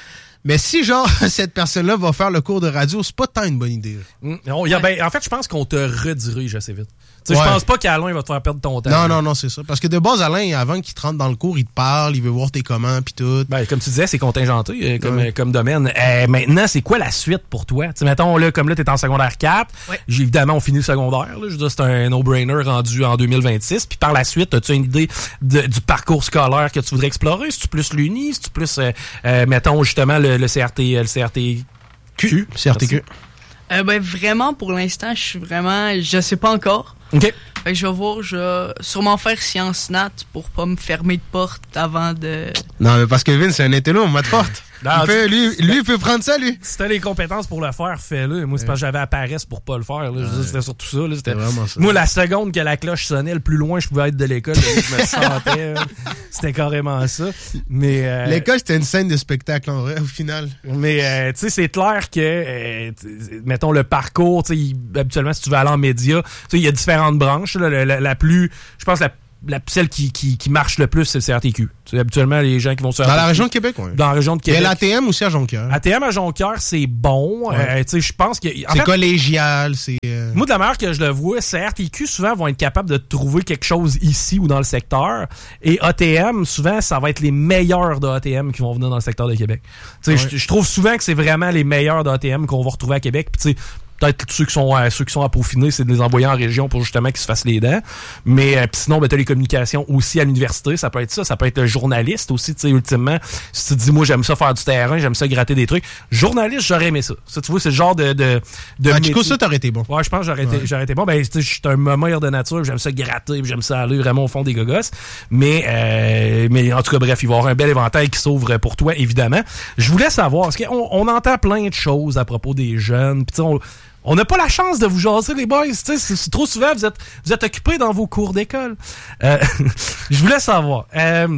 Mais si, genre, cette personne-là va faire le cours de radio, c'est pas tant une bonne idée. Mmh. Non, y a, ben, en fait, je pense qu'on te redirige assez vite. Je ouais. pense pas qu'Alain va te faire perdre ton temps. Non, non, non, c'est ça. Parce que de base, Alain, avant qu'il te rentre dans le cours, il te parle, il veut voir tes commandes puis tout. Ben, comme tu disais, c'est contingenté euh, comme, ouais. euh, comme domaine. Euh, maintenant, c'est quoi la suite pour toi? T'sais, mettons, là, comme là, t'es en secondaire quatre. Ouais. J'ai, évidemment, on finit le secondaire. Là, je veux dire, c'est un no-brainer rendu en deux mille vingt-six. Puis par la suite, as-tu une idée de, du parcours scolaire que tu voudrais explorer? C'est-tu plus l'Uni? C'est-tu plus, euh, euh, mettons, justement, le, le C R T, le C R T Q? C R T Q. Euh, ben, vraiment, pour l'instant, je suis vraiment... Je sais pas encore. OK. Fait que je vais voir, je vais sûrement faire sciences nat pour pas me fermer de porte avant de... Non, mais parce que Vince, c'est un intello, on m'a de forte. Non, il peut, lui, lui, il peut prendre ça, lui. Si t'as les compétences pour le faire, fais-le. Moi, c'est parce que j'avais la paresse pour pas le faire. Là. Ouais. C'était surtout ça. Là. C'était... c'était vraiment ça. Moi, la seconde que la cloche sonnait, le plus loin je pouvais être de l'école, je me sentais. C'était carrément ça. Mais euh... l'école, c'était une scène de spectacle, en vrai, au final. Mais, euh, tu sais, c'est clair que, euh, mettons, le parcours, tu sais, habituellement, si tu veux aller en médias, tu sais, il y a différentes branches. Là, la, la, la plus, je pense, la La, celle qui, qui, qui marche le plus, c'est le C R T Q. C'est habituellement les gens qui vont sur dans la région de Québec, oui. Dans la région de Québec. Il y a l'A T M aussi à Jonquière. A T M à Jonquière, c'est bon. Ouais. Euh, tu sais, je pense que... c'est fait, collégial, c'est... Euh... Moi, de la manière que je le vois, C R T Q, souvent, vont être capables de trouver quelque chose ici ou dans le secteur. Et A T M, souvent, ça va être les meilleurs de A T M qui vont venir dans le secteur de Québec. Tu sais, ouais. je, je trouve souvent que c'est vraiment les meilleurs de A T M qu'on va retrouver à Québec. Puis, tu sais, peut-être ceux qui sont euh, ceux qui sont à peaufiner, c'est de les envoyer en région pour justement qu'ils se fassent les dents. Mais euh, sinon, ben, t'as les communications aussi à l'université, ça peut être ça, ça peut être le journaliste aussi, tu sais, ultimement. Si tu te dis, moi, j'aime ça faire du terrain, j'aime ça gratter des trucs. Journaliste, j'aurais aimé ça. Ça, tu vois, c'est le genre de... de, de ah, Chico, ça, t'aurais été bon. Ouais, je pense que j'aurais été, ouais. j'aurais été bon. Ben, tu sais, je suis un momeur de nature, j'aime ça gratter, j'aime ça aller vraiment au fond des gogosses. Mais, euh, mais en tout cas, bref, il va y avoir un bel éventail qui s'ouvre pour toi, évidemment. Je voulais savoir, parce qu'on on entend plein de choses à propos des jeunes, puis tu sais, on... On n'a pas la chance de vous jaser, les boys. C'est, c'est trop souvent, vous êtes, vous êtes occupés dans vos cours d'école. Euh, je voulais savoir, euh,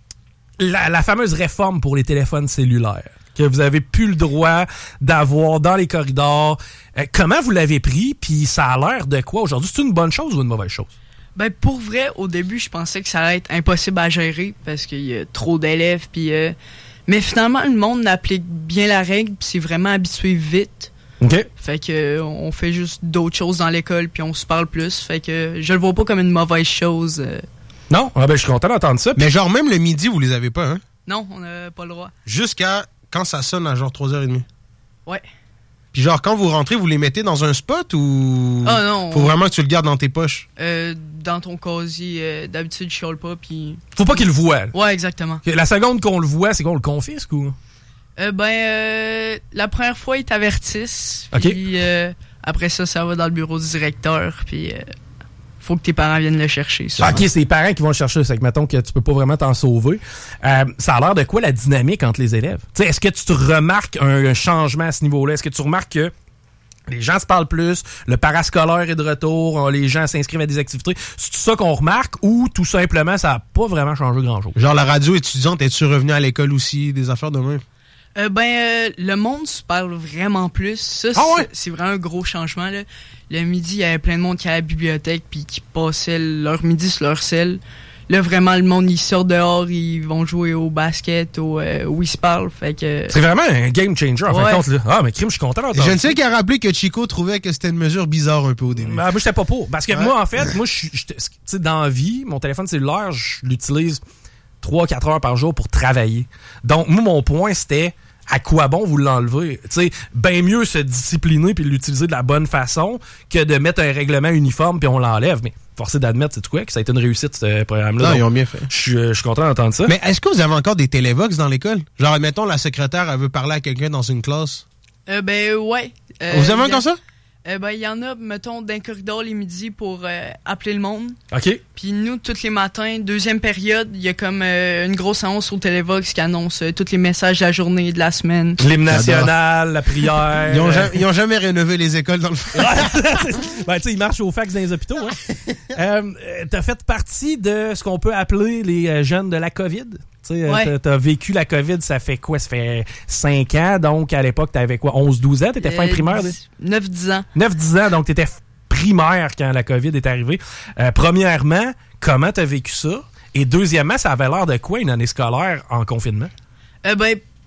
la, la fameuse réforme pour les téléphones cellulaires que vous avez plus le droit d'avoir dans les corridors, euh, comment vous l'avez pris, puis ça a l'air de quoi aujourd'hui? C'est une bonne chose ou une mauvaise chose? Ben, pour vrai, au début, je pensais que ça allait être impossible à gérer parce qu'il y a trop d'élèves. Puis, euh, mais finalement, le monde applique bien la règle puis c'est vraiment habitué vite. OK. Fait que euh, on fait juste d'autres choses dans l'école puis on se parle plus. Fait que euh, je le vois pas comme une mauvaise chose. Euh. Non? Ah ben, je suis content d'entendre ça. Mais genre, même le midi, vous les avez pas, hein? Non, on n'a pas le droit. Jusqu'à quand ça sonne à genre trois heures trente. Ouais. Puis genre, quand vous rentrez, vous les mettez dans un spot ou... Ah non. Faut on... vraiment que tu le gardes dans tes poches? Euh, dans ton casier. Euh, d'habitude, je chiale pas, puis... Faut pas qu'il le voie. Là. Ouais, exactement. La seconde qu'on le voit, c'est qu'on le confisque ou... Euh, ben, euh, la première fois, ils t'avertissent. OK. Puis euh, après ça, ça va dans le bureau du directeur. Puis euh, faut que tes parents viennent le chercher. Ah, OK, c'est les parents qui vont le chercher. C'est que, mettons, que tu peux pas vraiment t'en sauver. Euh, ça a l'air de quoi, la dynamique entre les élèves? T'sais, est-ce que tu te remarques un, un changement à ce niveau-là? Est-ce que tu remarques que les gens se parlent plus, le parascolaire est de retour, les gens s'inscrivent à des activités? C'est tout ça qu'on remarque ou tout simplement, ça n'a pas vraiment changé grand-chose? Genre, la radio étudiante, es-tu revenu à l'école aussi? Des affaires de même? Euh, ben, euh, le monde se parle vraiment plus. Ça, ah ouais? c'est, c'est vraiment un gros changement. Là. Le midi, il y avait plein de monde qui allait à la bibliothèque puis qui passait leur midi sur leur selle. Là, vraiment, le monde, ils sortent dehors, ils vont jouer au basket, au, euh, où ils se parlent. Fait que... C'est vraiment un game changer, en ouais. fin de compte. Là. Ah, mais crime, je suis content d'entendre. Je ne sais qu'à rappeler que Chico trouvait que c'était une mesure bizarre un peu au début. Ben, moi, j'étais pas pour. Parce que ouais. moi, en fait, moi, je tu sais, dans la vie, mon téléphone cellulaire, je l'utilise trois à quatre heures par jour pour travailler. Donc, moi, mon point, c'était... à quoi bon vous l'enlever? Tu sais, bien mieux se discipliner puis l'utiliser de la bonne façon que de mettre un règlement uniforme puis on l'enlève. Mais forcé d'admettre, c'est quoi, que ça a été une réussite, ce programme-là. Non, ils ont bien fait. Je suis content d'entendre ça. Mais est-ce que vous avez encore des télévox dans l'école? Genre, admettons, la secrétaire, elle veut parler à quelqu'un dans une classe. Euh, ben, ouais. Euh, vous avez encore a... ça? Euh, ben, il y en a, mettons, d'un corridor les midis pour euh, appeler le monde. OK. Puis nous, tous les matins, deuxième période, il y a comme euh, une grosse annonce au Télévox qui annonce euh, tous les messages de la journée, de la semaine. L'hymne national, la prière. Ils ont, jamais, ils ont jamais rénové les écoles dans le fond. Ben, tu sais, ils marchent au fax dans les hôpitaux. Hein. euh, t'as fait partie de ce qu'on peut appeler les jeunes de la COVID? Ouais. T'as, t'as vécu la COVID, ça fait quoi? Ça fait cinq ans, donc à l'époque, t'avais quoi? onze douze ans? T'étais euh, fin primaire? neuf dix ans. neuf dix ans, donc t'étais primaire quand la COVID est arrivée. Euh, premièrement, comment t'as vécu ça? Et deuxièmement, ça avait l'air de quoi une année scolaire en confinement? Euh, ben,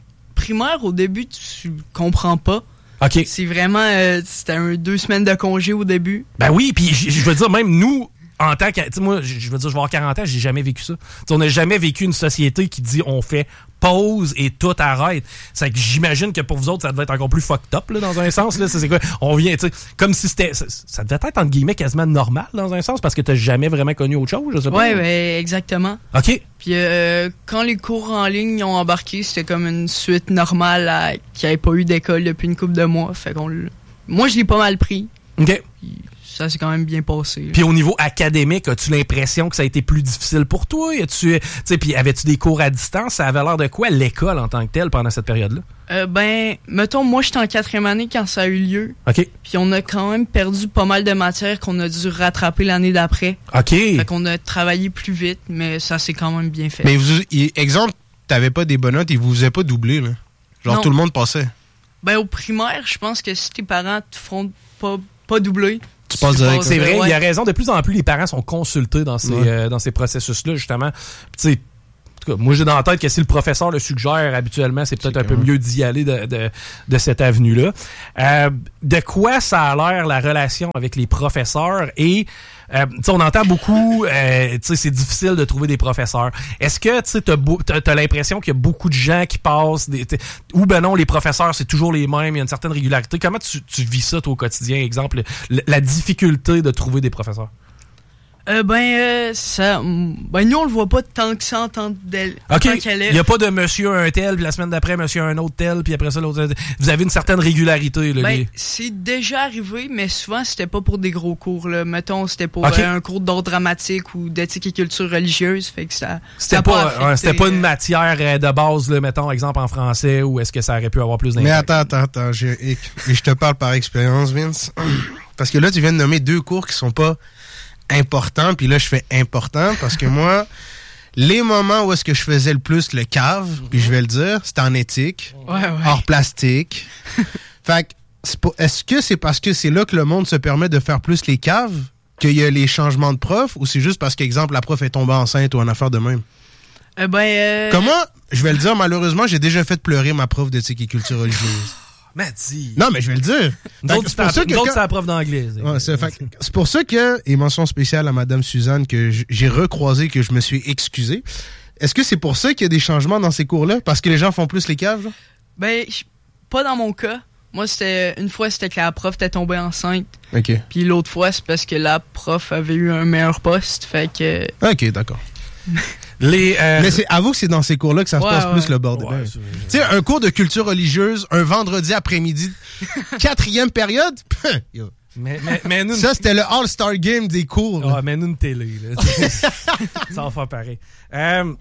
primaire, au début, tu comprends pas. OK. C'est vraiment... Euh, c'était un, deux semaines de congé au début. Ben oui, puis je veux dire, même nous... En tant que, tu sais, moi, je veux dire, je vais avoir quarante ans, j'ai jamais vécu ça. T'sais, on n'a jamais vécu une société qui dit on fait pause et tout arrête. C'est que j'imagine que pour vous autres, ça devait être encore plus fucked up, là, dans un sens, là. C'est quoi? On vient, tu sais, comme si c'était, ça, ça devait être, entre guillemets, quasiment normal, dans un sens, parce que t'as jamais vraiment connu autre chose, je sais pas. Ouais, ben, exactement. OK. Puis, euh, quand les cours en ligne ont embarqué, c'était comme une suite normale à, qui avait pas eu d'école depuis une couple de mois. Fait qu'on, moi, je l'ai pas mal pris. OK. Puis, ça s'est quand même bien passé. Puis au niveau académique, as-tu l'impression que ça a été plus difficile pour toi? As-tu, tu sais, puis avais-tu des cours à distance? Ça avait l'air de quoi, l'école en tant que telle, pendant cette période-là? Euh, ben, mettons, moi, j'étais en quatrième année quand ça a eu lieu. OK. Puis on a quand même perdu pas mal de matières qu'on a dû rattraper l'année d'après. OK. Fait qu'on a travaillé plus vite, mais ça s'est quand même bien fait. Mais, vous, exemple, t'avais pas des bonnes notes, ils vous faisaient pas doubler, là. Genre, non. Tout le monde passait. Ben, au primaire, je pense que si tes parents te font pas, pas doubler... Tu passes direct. C'est vrai, ouais. il y a raison. De plus en plus, les parents sont consultés dans ces, ouais. euh, dans ces processus-là, justement. Puis, tu sais, en tout cas, moi, j'ai dans la tête que si le professeur le suggère habituellement, c'est peut-être c'est un peu mieux d'y aller de, de, de cette avenue-là. Euh, de quoi ça a l'air, la relation avec les professeurs? Et, euh, tu sais, on entend beaucoup, euh, tu sais, c'est difficile de trouver des professeurs. Est-ce que, tu sais, t'as, t'as, t'as l'impression qu'il y a beaucoup de gens qui passent, des, ou ben non, les professeurs, c'est toujours les mêmes, il y a une certaine régularité. Comment tu, tu vis ça, toi, au quotidien? Exemple, la, la difficulté de trouver des professeurs. Euh, ben, euh, ça. Ben, nous, on le voit pas tant que ça en tant d'elle. OK. Il n'y a pas de monsieur un tel, puis la semaine d'après, monsieur un autre tel, puis après ça, l'autre. Vous avez une certaine régularité, là. Ben, les... c'est déjà arrivé, mais souvent, c'était pas pour des gros cours, là. Mettons, c'était pour okay. euh, un cours d'art dramatique ou d'éthique et culture religieuse. Fait que ça. C'était ça pas, affecté, ouais, c'était pas une euh... matière de base, là, mettons, exemple en français, ou est-ce que ça aurait pu avoir plus d'impact? Mais attends, attends, attends. Je, et, et je te parle par expérience, Vince. Parce que là, tu viens de nommer deux cours qui sont pas important, puis là, je fais important parce que moi, les moments où est-ce que je faisais le plus le cave, puis je vais le dire, c'était en éthique, ouais, ouais. hors plastique. Fait que, c'est pas, est-ce que c'est parce que c'est là que le monde se permet de faire plus les caves qu'il y a les changements de prof, ou c'est juste parce qu'exemple, la prof est tombée enceinte ou en affaire de même? Euh, ben, euh... Comment? Je vais le dire, malheureusement, j'ai déjà fait pleurer ma prof d'éthique et culture religieuse. Mati. Non, mais je vais le dire. D'autres, c'est quand... la prof d'anglais. Ouais, c'est, fait, c'est pour ça que, et mention spéciale à Madame Suzanne, que j'ai recroisé, que je me suis excusé. Est-ce que c'est pour ça qu'il y a des changements dans ces cours-là? Parce que les gens font plus les caves? Genre? Ben, pas dans mon cas. Moi, c'était une fois, c'était que la prof était tombée enceinte. OK. Puis l'autre fois, c'est parce que la prof avait eu un meilleur poste. Fait que... OK, d'accord. Les, euh... Mais c'est, avoue que c'est dans ces cours-là que ça se ouais, passe ouais. plus le bordel. Ouais, tu sais, un cours de culture religieuse, un vendredi après-midi, quatrième période, mais, mais, mais nous, ça, c'était le All-Star Game des cours. Ah, mais nous, une télé. Là, ça va faire pareil. Euh,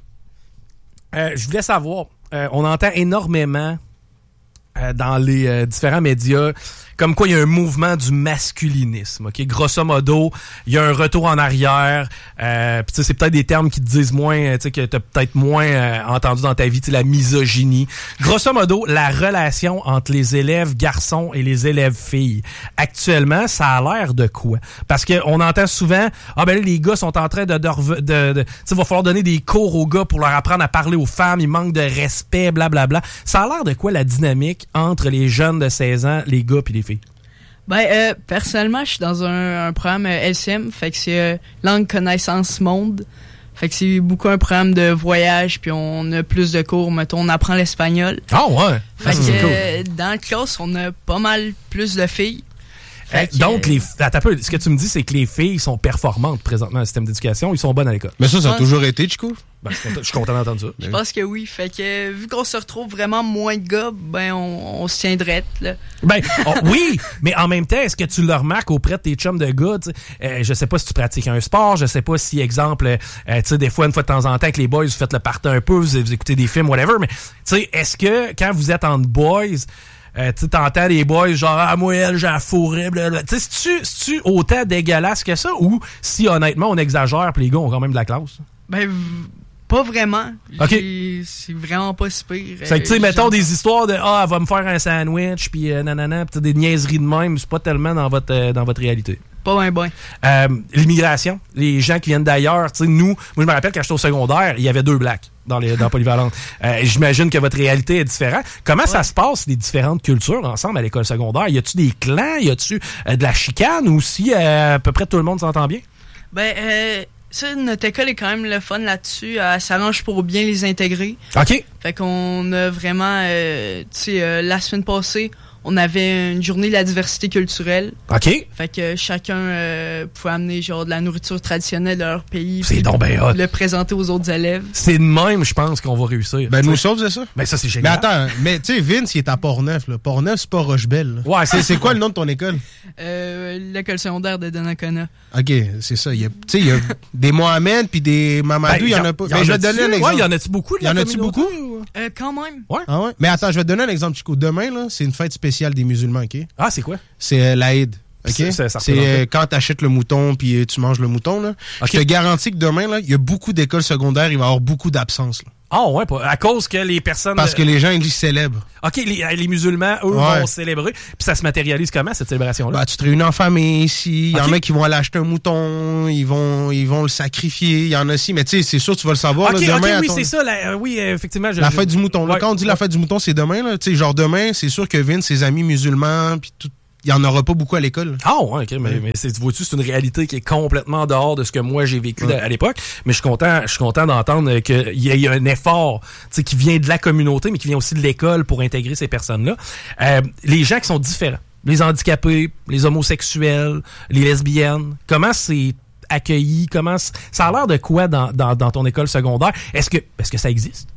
euh, je voulais savoir, euh, on entend énormément euh, dans les euh, différents médias comme quoi il y a un mouvement du masculinisme. Okay? Grosso modo, il y a un retour en arrière. Euh, Puis c'est peut-être des termes qui te disent moins, que tu as peut-être moins euh, entendu dans ta vie, la misogynie. Grosso modo, la relation entre les élèves garçons et les élèves filles. Actuellement, ça a l'air de quoi? Parce qu'on entend souvent, ah ben là, les gars sont en train de... de, de, de tu sais, va falloir donner des cours aux gars pour leur apprendre à parler aux femmes, il manque de respect, blablabla. Ça a l'air de quoi la dynamique entre les jeunes de seize ans, les gars puis les filles? Ben, euh, personnellement, je suis dans un, un programme euh, L C M, fait que c'est euh, langue, connaissance, monde. Fait que c'est beaucoup un programme de voyage, puis on a plus de cours, mettons, on apprend l'espagnol. Ah oh, ouais! Fait ah, que c'est euh, cool. dans la classe, on a pas mal plus de filles. Euh, donc, les, attends un peu, ce que tu me dis, c'est que les filles sont performantes présentement dans le système d'éducation, ils sont bonnes à l'école. Mais ça, ça a pense... toujours été, Chico? Ben, je suis content d'entendre ça. Je pense que oui. Fait que vu qu'on se retrouve vraiment moins de gars, ben on, on se tient drette, là. Ben oh, oui, mais en même temps, est-ce que tu le remarques auprès de tes chums de gars? Euh, je sais pas si tu pratiques un sport, je sais pas si, exemple, euh, tu sais, des fois, une fois de temps en temps, que les boys, vous faites le party un peu, vous, vous écoutez des films, whatever, mais tu sais, est-ce que quand vous êtes entre boys, Euh, tu t'entends les boys genre ah moi elle j'ai la fourrée blablabla. Tu sais c'est-tu, c'est-tu autant dégueulasse que ça ou si honnêtement on exagère pis les gars ont quand même de la classe? Ben pas vraiment. OK. J'ai, c'est vraiment pas si pire. C'est que tu sais mettons des histoires de ah elle va me faire un sandwich puis euh, nanana pis des niaiseries de même, c'est pas tellement dans votre euh, dans votre réalité. Pas bien, bien. Euh, l'immigration, les gens qui viennent d'ailleurs. Tu sais, nous, moi, je me rappelle quand j'étais au secondaire, il y avait deux blacks dans les dans Polyvalente. Euh, j'imagine que votre réalité est différente. Comment ouais. ça se passe, les différentes cultures ensemble à l'école secondaire? Y a-tu des clans? Y a-tu euh, de la chicane? Ou si euh, à peu près tout le monde s'entend bien? Ben, euh, ça, notre école est quand même le fun là-dessus. Elle s'arrange pour bien les intégrer. OK. Fait qu'on a vraiment... Euh, tu sais, euh, la semaine passée, on avait une journée de la diversité culturelle. OK. Fait que chacun euh, pouvait amener genre de la nourriture traditionnelle de leur pays. C'est donc ben hot. Le présenter aux autres élèves. C'est de même, je pense, qu'on va réussir. Ben, nous sommes, c'est ça. Ben, ça, c'est génial. Mais attends, mais tu sais, Vince, il est à Port-Neuf, là. Port-Neuf, c'est pas Rochebelle. Ouais, c'est, c'est quoi le nom de ton école? Euh, l'école secondaire de Donnacona. OK, c'est ça. Tu sais, il y a des Mohamed puis des Mamadou, il ben, y en a pas. Mais je vais te donner un exemple. Ouais, il y en a-tu beaucoup de la Y en a-tu beaucoup? Euh, quand même. Ouais. Ah ouais? Mais attends, je vais te donner un exemple, Chico. Demain, là, c'est une fête spéciale des musulmans, OK? Ah, c'est quoi? C'est euh, l'Aïd. OK? C'est, c'est, ça c'est euh, quand tu achètes le mouton puis euh, tu manges le mouton, là. Okay. Je te garantis que demain, là, il y a beaucoup d'écoles secondaires, il va y avoir beaucoup d'absence, là. Ah oh, ouais, à cause que les personnes... Parce que les gens, ils célèbrent. OK, les, les musulmans, eux, ouais. vont célébrer. Puis ça se matérialise comment, cette célébration-là? Bah, tu te réunis en famille ici. Il y okay. en a qui vont aller acheter un mouton. Ils vont ils vont le sacrifier. Il y en a aussi. Mais tu sais, c'est sûr, tu vas le savoir. OK, là, demain, OK, oui, ton... c'est ça. La, oui, effectivement. Je, la je... fête du mouton. Là, ouais. Quand on dit ouais. la fête du mouton, c'est demain. Là. Genre demain, c'est sûr que Vince, ses amis musulmans, puis tout... il n'y en aura pas beaucoup à l'école. Ah ouais, OK. Mais, mais c'est, vois-tu, c'est une réalité qui est complètement dehors de ce que moi j'ai vécu ouais. à l'époque. Mais je suis content, je suis content d'entendre qu'il y ait un effort qui vient de la communauté, mais qui vient aussi de l'école pour intégrer ces personnes-là. Euh, les gens qui sont différents, les handicapés, les homosexuels, les lesbiennes, comment c'est accueilli? Comment c- ça a l'air de quoi dans, dans, dans ton école secondaire? Est-ce que, est-ce que ça existe?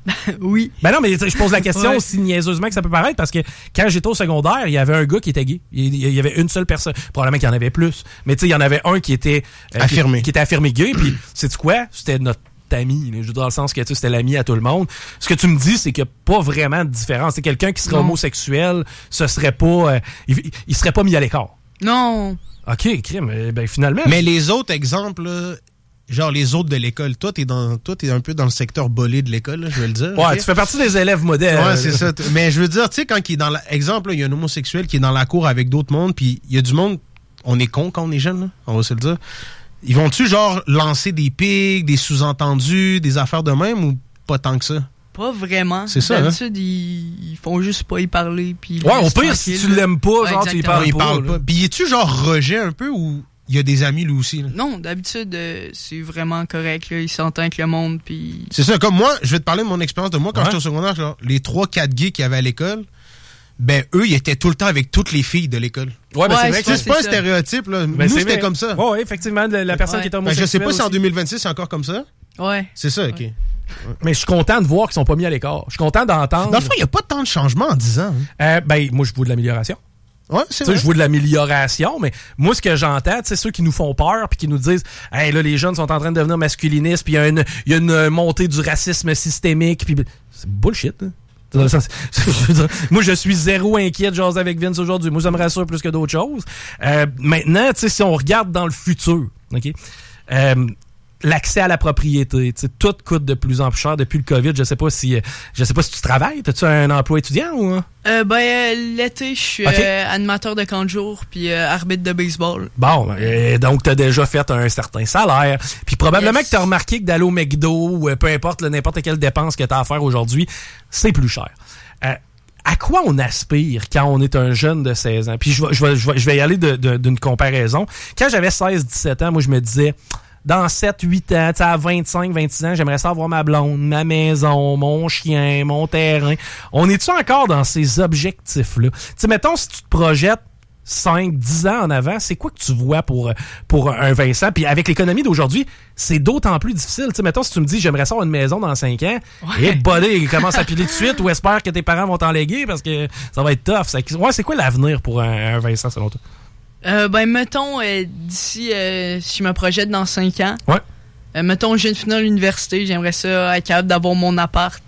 Oui. Ben non, mais je pose la question ouais. aussi niaiseusement que ça peut paraître, parce que quand j'étais au secondaire, il y avait un gars qui était gay. Il y avait une seule personne. Probablement qu'il y en avait plus. Mais tu sais, il y en avait un qui était... Euh, affirmé. Qui, qui était affirmé gay. Puis, sais-tu quoi? C'était notre ami. Là, dans le sens que tu sais, c'était l'ami à tout le monde. Ce que tu me dis, c'est qu'il n'y a pas vraiment de différence. C'est quelqu'un qui serait non. homosexuel, ce serait pas... Euh, il, il serait pas mis à l'écart. Non. OK, crime. Ben finalement... Mais les autres exemples... Là... Genre les autres de l'école. Toi, t'es dans, toi, t'es un peu dans le secteur bolé de l'école, là, je vais le dire. Ouais, okay? Tu fais partie des élèves modèles. Ouais, c'est ça. Mais je veux dire, tu sais, quand il est dans l'exemple, il y a un homosexuel qui est dans la cour avec d'autres mondes, puis il y a du monde, on est con quand on est jeune, là, on va se le dire. Ils vont-tu genre lancer des pics, des sous-entendus, des affaires de même ou pas tant que ça? Pas vraiment. C'est ça. D'habitude, hein? ils, ils font juste pas y parler. Puis ouais, au pire, si tu l'aimes pas, ouais, genre, tu y parles il pas. Parle pas. Puis es-tu genre rejet un peu ou il y a des amis lui aussi? Là? Non, d'habitude, euh, c'est vraiment correct. Là. Il s'entend avec le monde. Puis... C'est ça. Comme moi, je vais te parler de mon expérience de moi quand ouais. j'étais au secondaire. Genre, les trois quatre gays qu'il y avait à l'école, ben eux, ils étaient tout le temps avec toutes les filles de l'école. Ouais, ben ouais, c'est vrai que c'est, c'est pas un stéréotype. Là. Ben Nous, c'est c'était vrai. comme ça. Ouais, ouais, effectivement, la, la personne ouais. qui est homosexuelle. Ben, je sais pas si en aussi. deux mille vingt-six, c'est encore comme ça. Ouais. C'est ça, OK. Ouais. Mais je suis content de voir qu'ils sont pas mis à l'écart. Je suis content d'entendre. Dans le fond, il n'y a pas tant de changements en dix ans. Hein. Euh, ben, moi, je vois de l'amélioration. Ouais, c'est tu sais, vrai. je vois de l'amélioration, mais moi, ce que j'entends, tu sais, ceux qui nous font peur puis qui nous disent, hey, là, les jeunes sont en train de devenir masculinistes, puis il y a une, il y a une montée du racisme systémique, puis c'est bullshit. Hein? Dans le sens, je dire, moi, je suis zéro inquiet de jaser avec Vince aujourd'hui. Moi, ça me rassure plus que d'autres choses. Euh, maintenant, tu sais, si on regarde dans le futur, ok, euh, l'accès à la propriété, tu sais, tout coûte de plus en plus cher depuis le COVID. Je sais pas si, je sais pas si tu travailles. T'as-tu un emploi étudiant ou? Euh, ben, euh, l'été, je suis okay. euh, animateur de camp de jour puis euh, arbitre de baseball. Bon, euh, donc t'as déjà fait un certain salaire. Puis probablement yes. que t'as remarqué que d'aller au McDo ou euh, peu importe, là, n'importe quelle dépense que t'as à faire aujourd'hui, c'est plus cher. Euh, à quoi on aspire quand on est un jeune de seize ans? Puis je vais, je vais, je vais, je vais y aller de, de, d'une comparaison. Quand j'avais seize dix-sept ans, moi, je me disais... Dans sept huit ans, à vingt-cinq vingt-six ans, j'aimerais ça avoir ma blonde, ma maison, mon chien, mon terrain. On est-tu encore dans ces objectifs-là? Tu sais, mettons, si tu te projettes cinq dix ans en avant, c'est quoi que tu vois pour, pour un Vincent? Puis avec l'économie d'aujourd'hui, c'est d'autant plus difficile. Tu sais, mettons, si tu me dis, j'aimerais ça avoir une maison dans cinq ans, ouais. et bolé, il commence à piler tout de suite, ou espère que tes parents vont t'en léguer parce que ça va être tough. Ça, ouais, c'est quoi l'avenir pour un, un Vincent, selon toi? Euh, ben, mettons, euh, d'ici, euh, si je me projette dans cinq ans, ouais. euh, mettons, je viens de finir l'université, j'aimerais ça être capable d'avoir mon appart.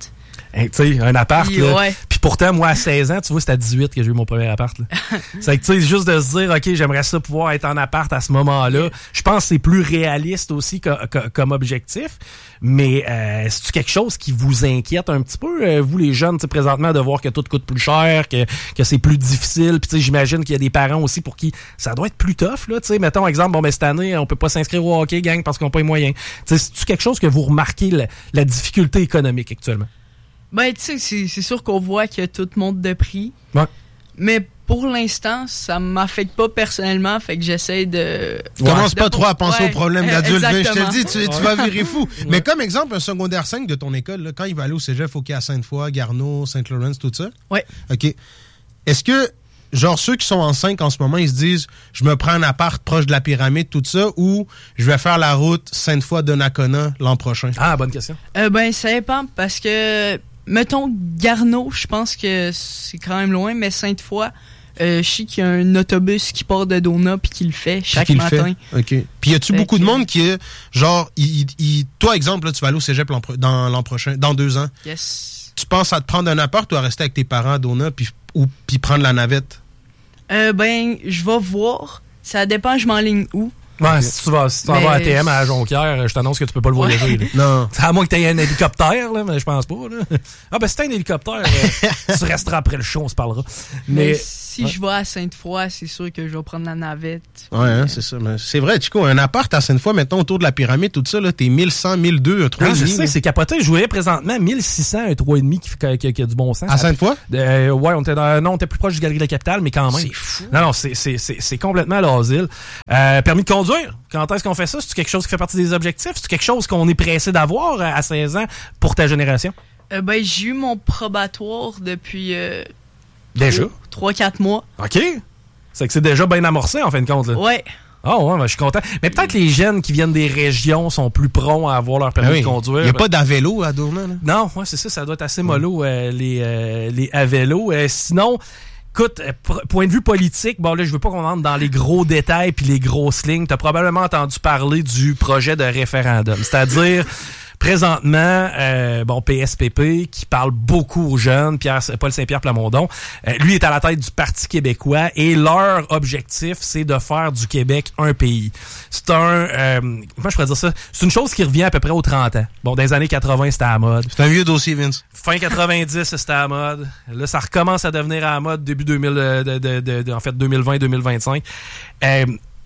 Hein, tu sais, un appart, Puis, là. ouais. Puis pourtant, moi, à seize ans, tu vois, c'est à dix-huit que j'ai eu mon premier appart, là. C'est que, tu sais, juste de se dire, OK, j'aimerais ça pouvoir être en appart à ce moment-là. Je pense que c'est plus réaliste aussi co- co- comme objectif. Mais euh, c'est-tu quelque chose qui vous inquiète un petit peu, euh, vous, les jeunes, tu sais, présentement, de voir que tout coûte plus cher, que, que c'est plus difficile? Puis, tu sais, j'imagine qu'il y a des parents aussi pour qui ça doit être plus tough, là. Tu sais, mettons, exemple, bon, ben, cette année, on peut pas s'inscrire au hockey, gang, parce qu'on n'a pas les moyens. Tu sais, c'est-tu quelque chose que vous remarquez, la, la difficulté économique actuellement? Ben, tu sais, c'est, c'est sûr qu'on voit que tout monte de prix. Ouais. Mais pour l'instant, ça m'affecte pas personnellement, fait que j'essaie de... Commence de pas trop à penser ouais, aux problèmes d'adulte. Je te exactement. le dis, tu, tu vas virer fou. Mais comme exemple, un secondaire cinq de ton école, là, quand il va aller au cégep, il faut qu'il y ait à Sainte-Foy, Garneau, Saint-Laurent, tout ça? Ouais. OK. Est-ce que, genre, ceux qui sont en cinq en ce moment, ils se disent, je me prends un appart proche de la pyramide, tout ça, ou je vais faire la route Sainte-Foy-Donnacona l'an prochain? Ah, bonne question. Euh, ben, ça dépend, parce que, mettons, Garneau, je pense que c'est quand même loin, mais Sainte-Foy, euh, je sais qu'il y a un autobus qui part de Dona puis qui le fait chaque Qui le matin. fait? OK. Puis y a-tu Fait beaucoup que- de monde qui est, genre, il, il- toi, exemple, là, tu vas aller au cégep l'an pro- dans l'an prochain, dans deux ans. Yes. Tu penses à te prendre un appart ou à rester avec tes parents à Dona, puis, ou, puis prendre la navette? Euh, ben, je vais voir. Ça dépend, je m'enligne où. Ouais, si tu vas, si tu Mais- vas à T M à Jonquière, je t'annonce que tu peux pas le voyager. là. Non. À moins que tu aies un hélicoptère, là, mais je pense pas. Là. Ah, ben si t'as un hélicoptère, euh, tu resteras après le show, on se parlera. Mais, Mais, si ouais. je vais à Sainte-Foy, c'est sûr que je vais prendre la navette. Ouais, hein, c'est ça. Mais c'est vrai, Chico, un appart à Sainte-Foy, mettons, autour de la pyramide, tout ça, là, t'es mille cent, mille deux, un trois Ah, je virgule cinq. sais, c'est capoté. Je voyais présentement mille six cents, un trois virgule cinq qui, fait- qui, qui a du bon sens. À Sainte-Foy? Euh, ouais, on était dans, non, on était plus proche du Galerie de la Capitale, mais quand même. C'est fou. Non, non, c'est, c'est, c'est, c'est complètement à l'asile. Euh, permis de conduire, quand est-ce qu'on fait ça? C'est quelque chose qui fait partie des objectifs? C'est quelque chose qu'on est pressé d'avoir à seize ans pour ta génération? Euh, ben, j'ai eu mon probatoire depuis euh, Déjà? trois quatre mois. OK. C'est que c'est déjà bien amorcé, en fin de compte. Là. Ouais. Ah ouais, ben, je suis content. Mais peut-être les jeunes qui viennent des régions sont plus prompts à avoir leur permis Ben oui. de conduire. Il n'y a pas d'avélo à Dona, là? Non, ouais, c'est ça, ça doit être assez mollo, euh, les, euh, les à vélo. Euh, sinon, écoute, euh, pr- point de vue politique, bon là, je veux pas qu'on entre dans les gros détails puis les grosses lignes. T'as probablement entendu parler du projet de référendum. C'est-à-dire, présentement, euh, bon, P S P P, qui parle beaucoup aux jeunes, Pierre, Paul Saint-Pierre Plamondon, euh, lui est à la tête du Parti québécois et leur objectif, c'est de faire du Québec un pays. C'est un, euh, comment je pourrais dire ça? C'est une chose qui revient à peu près aux trente ans. Bon, dans les années quatre-vingts, c'était à la mode. C'est un vieux dossier, Vince. Fin quatre-vingt-dix, c'était à la mode. Là, ça recommence à devenir à la mode début deux mille, de, de, de, de, en fait, deux mille vingt deux mille vingt-cinq. Euh,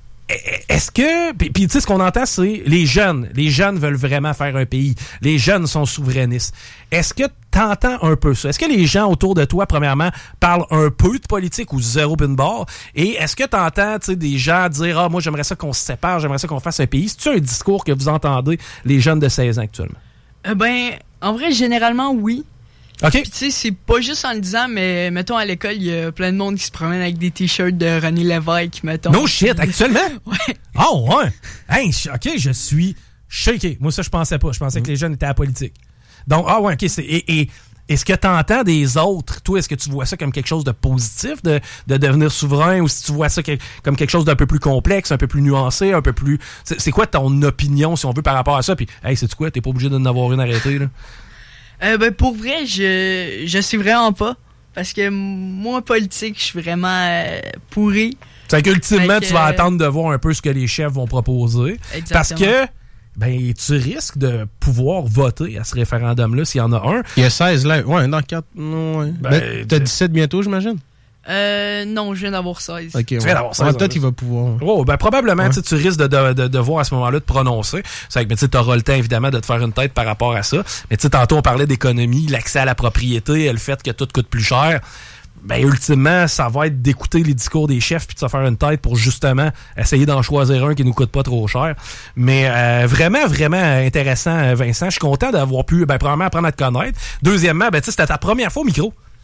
Est-ce que... Puis, puis tu sais, ce qu'on entend, c'est les jeunes. Les jeunes veulent vraiment faire un pays. Les jeunes sont souverainistes. Est-ce que t'entends un peu ça? Est-ce que les gens autour de toi, premièrement, parlent un peu de politique ou zéro pin barre? Et est-ce que t'entends, tu sais, des gens dire « Ah, moi, j'aimerais ça qu'on se sépare, j'aimerais ça qu'on fasse un pays. » C'est-tu un discours que vous entendez, les jeunes de seize ans actuellement? Euh, ben, en vrai, généralement, oui. OK. Puis tu sais, c'est pas juste en le disant, mais mettons à l'école, il y a plein de monde qui se promène avec des t-shirts de René Lévesque, mettons. No shit, actuellement? Ouais. Oh, ouais. Hey, je- OK, je suis shaké. Moi, ça, je pensais pas. Je pensais que les jeunes étaient à la politique. Donc, ah ouais, OK. C'est, et, et est-ce que tu entends des autres? Toi, est-ce que tu vois ça comme quelque chose de positif, de, de devenir souverain, ou si tu vois ça que- comme quelque chose d'un peu plus complexe, un peu plus nuancé, un peu plus... C'est, c'est quoi ton opinion, si on veut, par rapport à ça? Puis, hey, sais-tu quoi? T'es pas obligé d'en avoir une arrêtée, là. Euh, ben, pour vrai, je, je sais vraiment pas. Parce que moi, politique, je suis vraiment euh, pourri. C'est qu'ultimement, Fait que- tu vas attendre de voir un peu ce que les chefs vont proposer. Exactement. Parce que, ben, tu risques de pouvoir voter à ce référendum-là s'il y en a un. Il y a seize là. Ouais, dans quatre. Non, ouais. Ben, Ben, t'as dix-sept bientôt, j'imagine? Euh, non, je viens d'avoir seize. Ok, ouais. viens d'avoir seize, Ouais, hein, peut-être là. il va pouvoir. Oh, ben probablement, Ouais. tu sais, tu risques de, de, de, de voir à ce moment-là de prononcer. C'est vrai que tu auras le temps, évidemment, de te faire une tête par rapport à ça. Mais tu sais, tantôt, on parlait d'économie, l'accès à la propriété, le fait que tout coûte plus cher. Ben, ultimement, ça va être d'écouter les discours des chefs puis de se faire une tête pour justement essayer d'en choisir un qui nous coûte pas trop cher. Mais euh, vraiment, vraiment intéressant, Vincent. Je suis content d'avoir pu, ben, premièrement, apprendre à te connaître. Deuxièmement, ben, tu sais, c'était ta première fois au micro.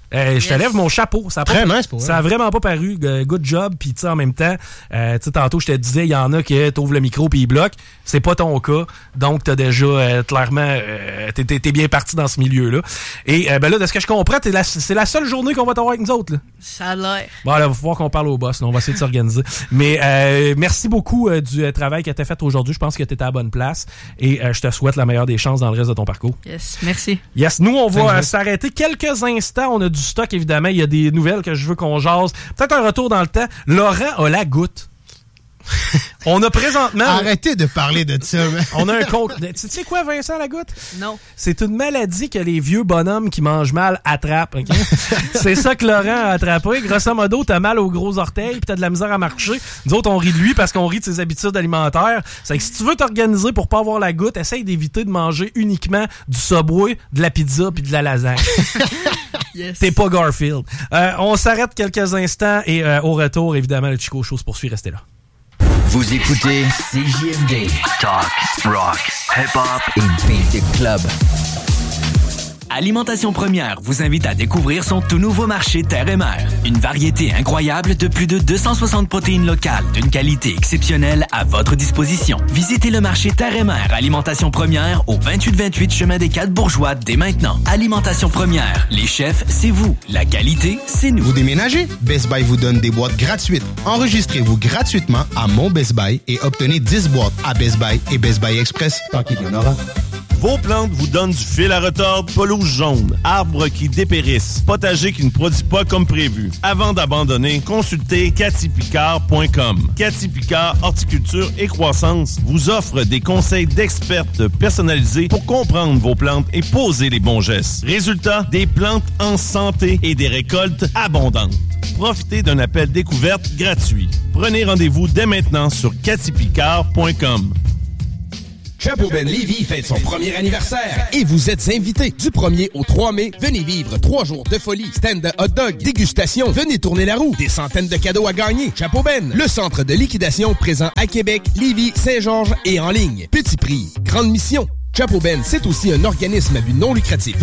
Euh, yes. Je te lève mon chapeau. Ça a Très pas, nice pour Ça a vraiment pas paru. Uh, good job. Puis tu sais, en même temps, euh, tu sais, tantôt, je te disais, il y en a qui t'ouvrent le micro puis ils bloquent. C'est pas ton cas. Donc, t'as déjà euh, clairement, euh, t'es, t'es, t'es bien parti dans ce milieu-là. Et euh, ben là, de ce que je comprends, t'es la, c'est la seule journée qu'on va t'avoir avec nous autres. Là. Ça a l'air. Bon, là, il va falloir qu'on parle au boss. Là. On va essayer de s'organiser. Mais euh, merci beaucoup euh, du euh, travail que t'as fait aujourd'hui. Je pense que t'étais à la bonne place. Et euh, je te souhaite la meilleure des chances dans le reste de ton parcours. Yes, merci. Yes, nous, on va euh, s'arrêter quelques instants. On a du stock, évidemment. Il y a des nouvelles que je veux qu'on jase. Peut-être un retour dans le temps. Laurent a la goutte. On a présentement... Arrêtez de parler de ça. Mais... On a un compte... Tu sais quoi, Vincent, la goutte? Non. C'est une maladie que les vieux bonhommes qui mangent mal attrapent. Okay? C'est ça que Laurent a attrapé. Grosso modo, t'as mal aux gros orteils puis t'as de la misère à marcher. Nous autres, on rit de lui parce qu'on rit de ses habitudes alimentaires. C'est que si tu veux t'organiser pour pas avoir la goutte, essaye d'éviter de manger uniquement du Subway, de la pizza puis de la lasagne. Yes. T'es pas Garfield. Euh, on s'arrête quelques instants et euh, au retour, évidemment, le Chico Show se poursuit. Restez là. Vous écoutez C J M D, Talk, Rock, Hip Hop et Beat Club. Alimentation Première vous invite à découvrir son tout nouveau marché Terre et Mer. Une variété incroyable de plus de deux cent soixante protéines locales d'une qualité exceptionnelle à votre disposition. Visitez le marché Terre et Mer Alimentation Première au vingt-huit vingt-huit chemin des Quatre Bourgeois dès maintenant. Alimentation Première, les chefs, c'est vous. La qualité, c'est nous. Vous déménagez? Best Buy vous donne des boîtes gratuites. Enregistrez-vous gratuitement à mon Best Buy et obtenez dix boîtes à Best Buy et Best Buy Express. Tant qu'il y en aura. Vos plantes vous donnent du fil à retordre, pelouse jaune, arbres qui dépérissent, potager qui ne produit pas comme prévu. Avant d'abandonner, consultez cathy picard point com. Cathy Picard Horticulture et Croissance vous offre des conseils d'expertes personnalisés pour comprendre vos plantes et poser les bons gestes. Résultat, des plantes en santé et des récoltes abondantes. Profitez d'un appel découverte gratuit. Prenez rendez-vous dès maintenant sur cathy picard point com. Chapeau Ben Lévis fête son premier anniversaire et vous êtes invités. Du premier au trois mai, venez vivre trois jours de folie. Stand de hot dog, dégustation, venez tourner la roue. Des centaines de cadeaux à gagner. Chapeau Ben, le centre de liquidation présent à Québec, Lévis, Saint-Georges et en ligne. Petit prix, grande mission. Chapeau Ben, c'est aussi un organisme à but non lucratif.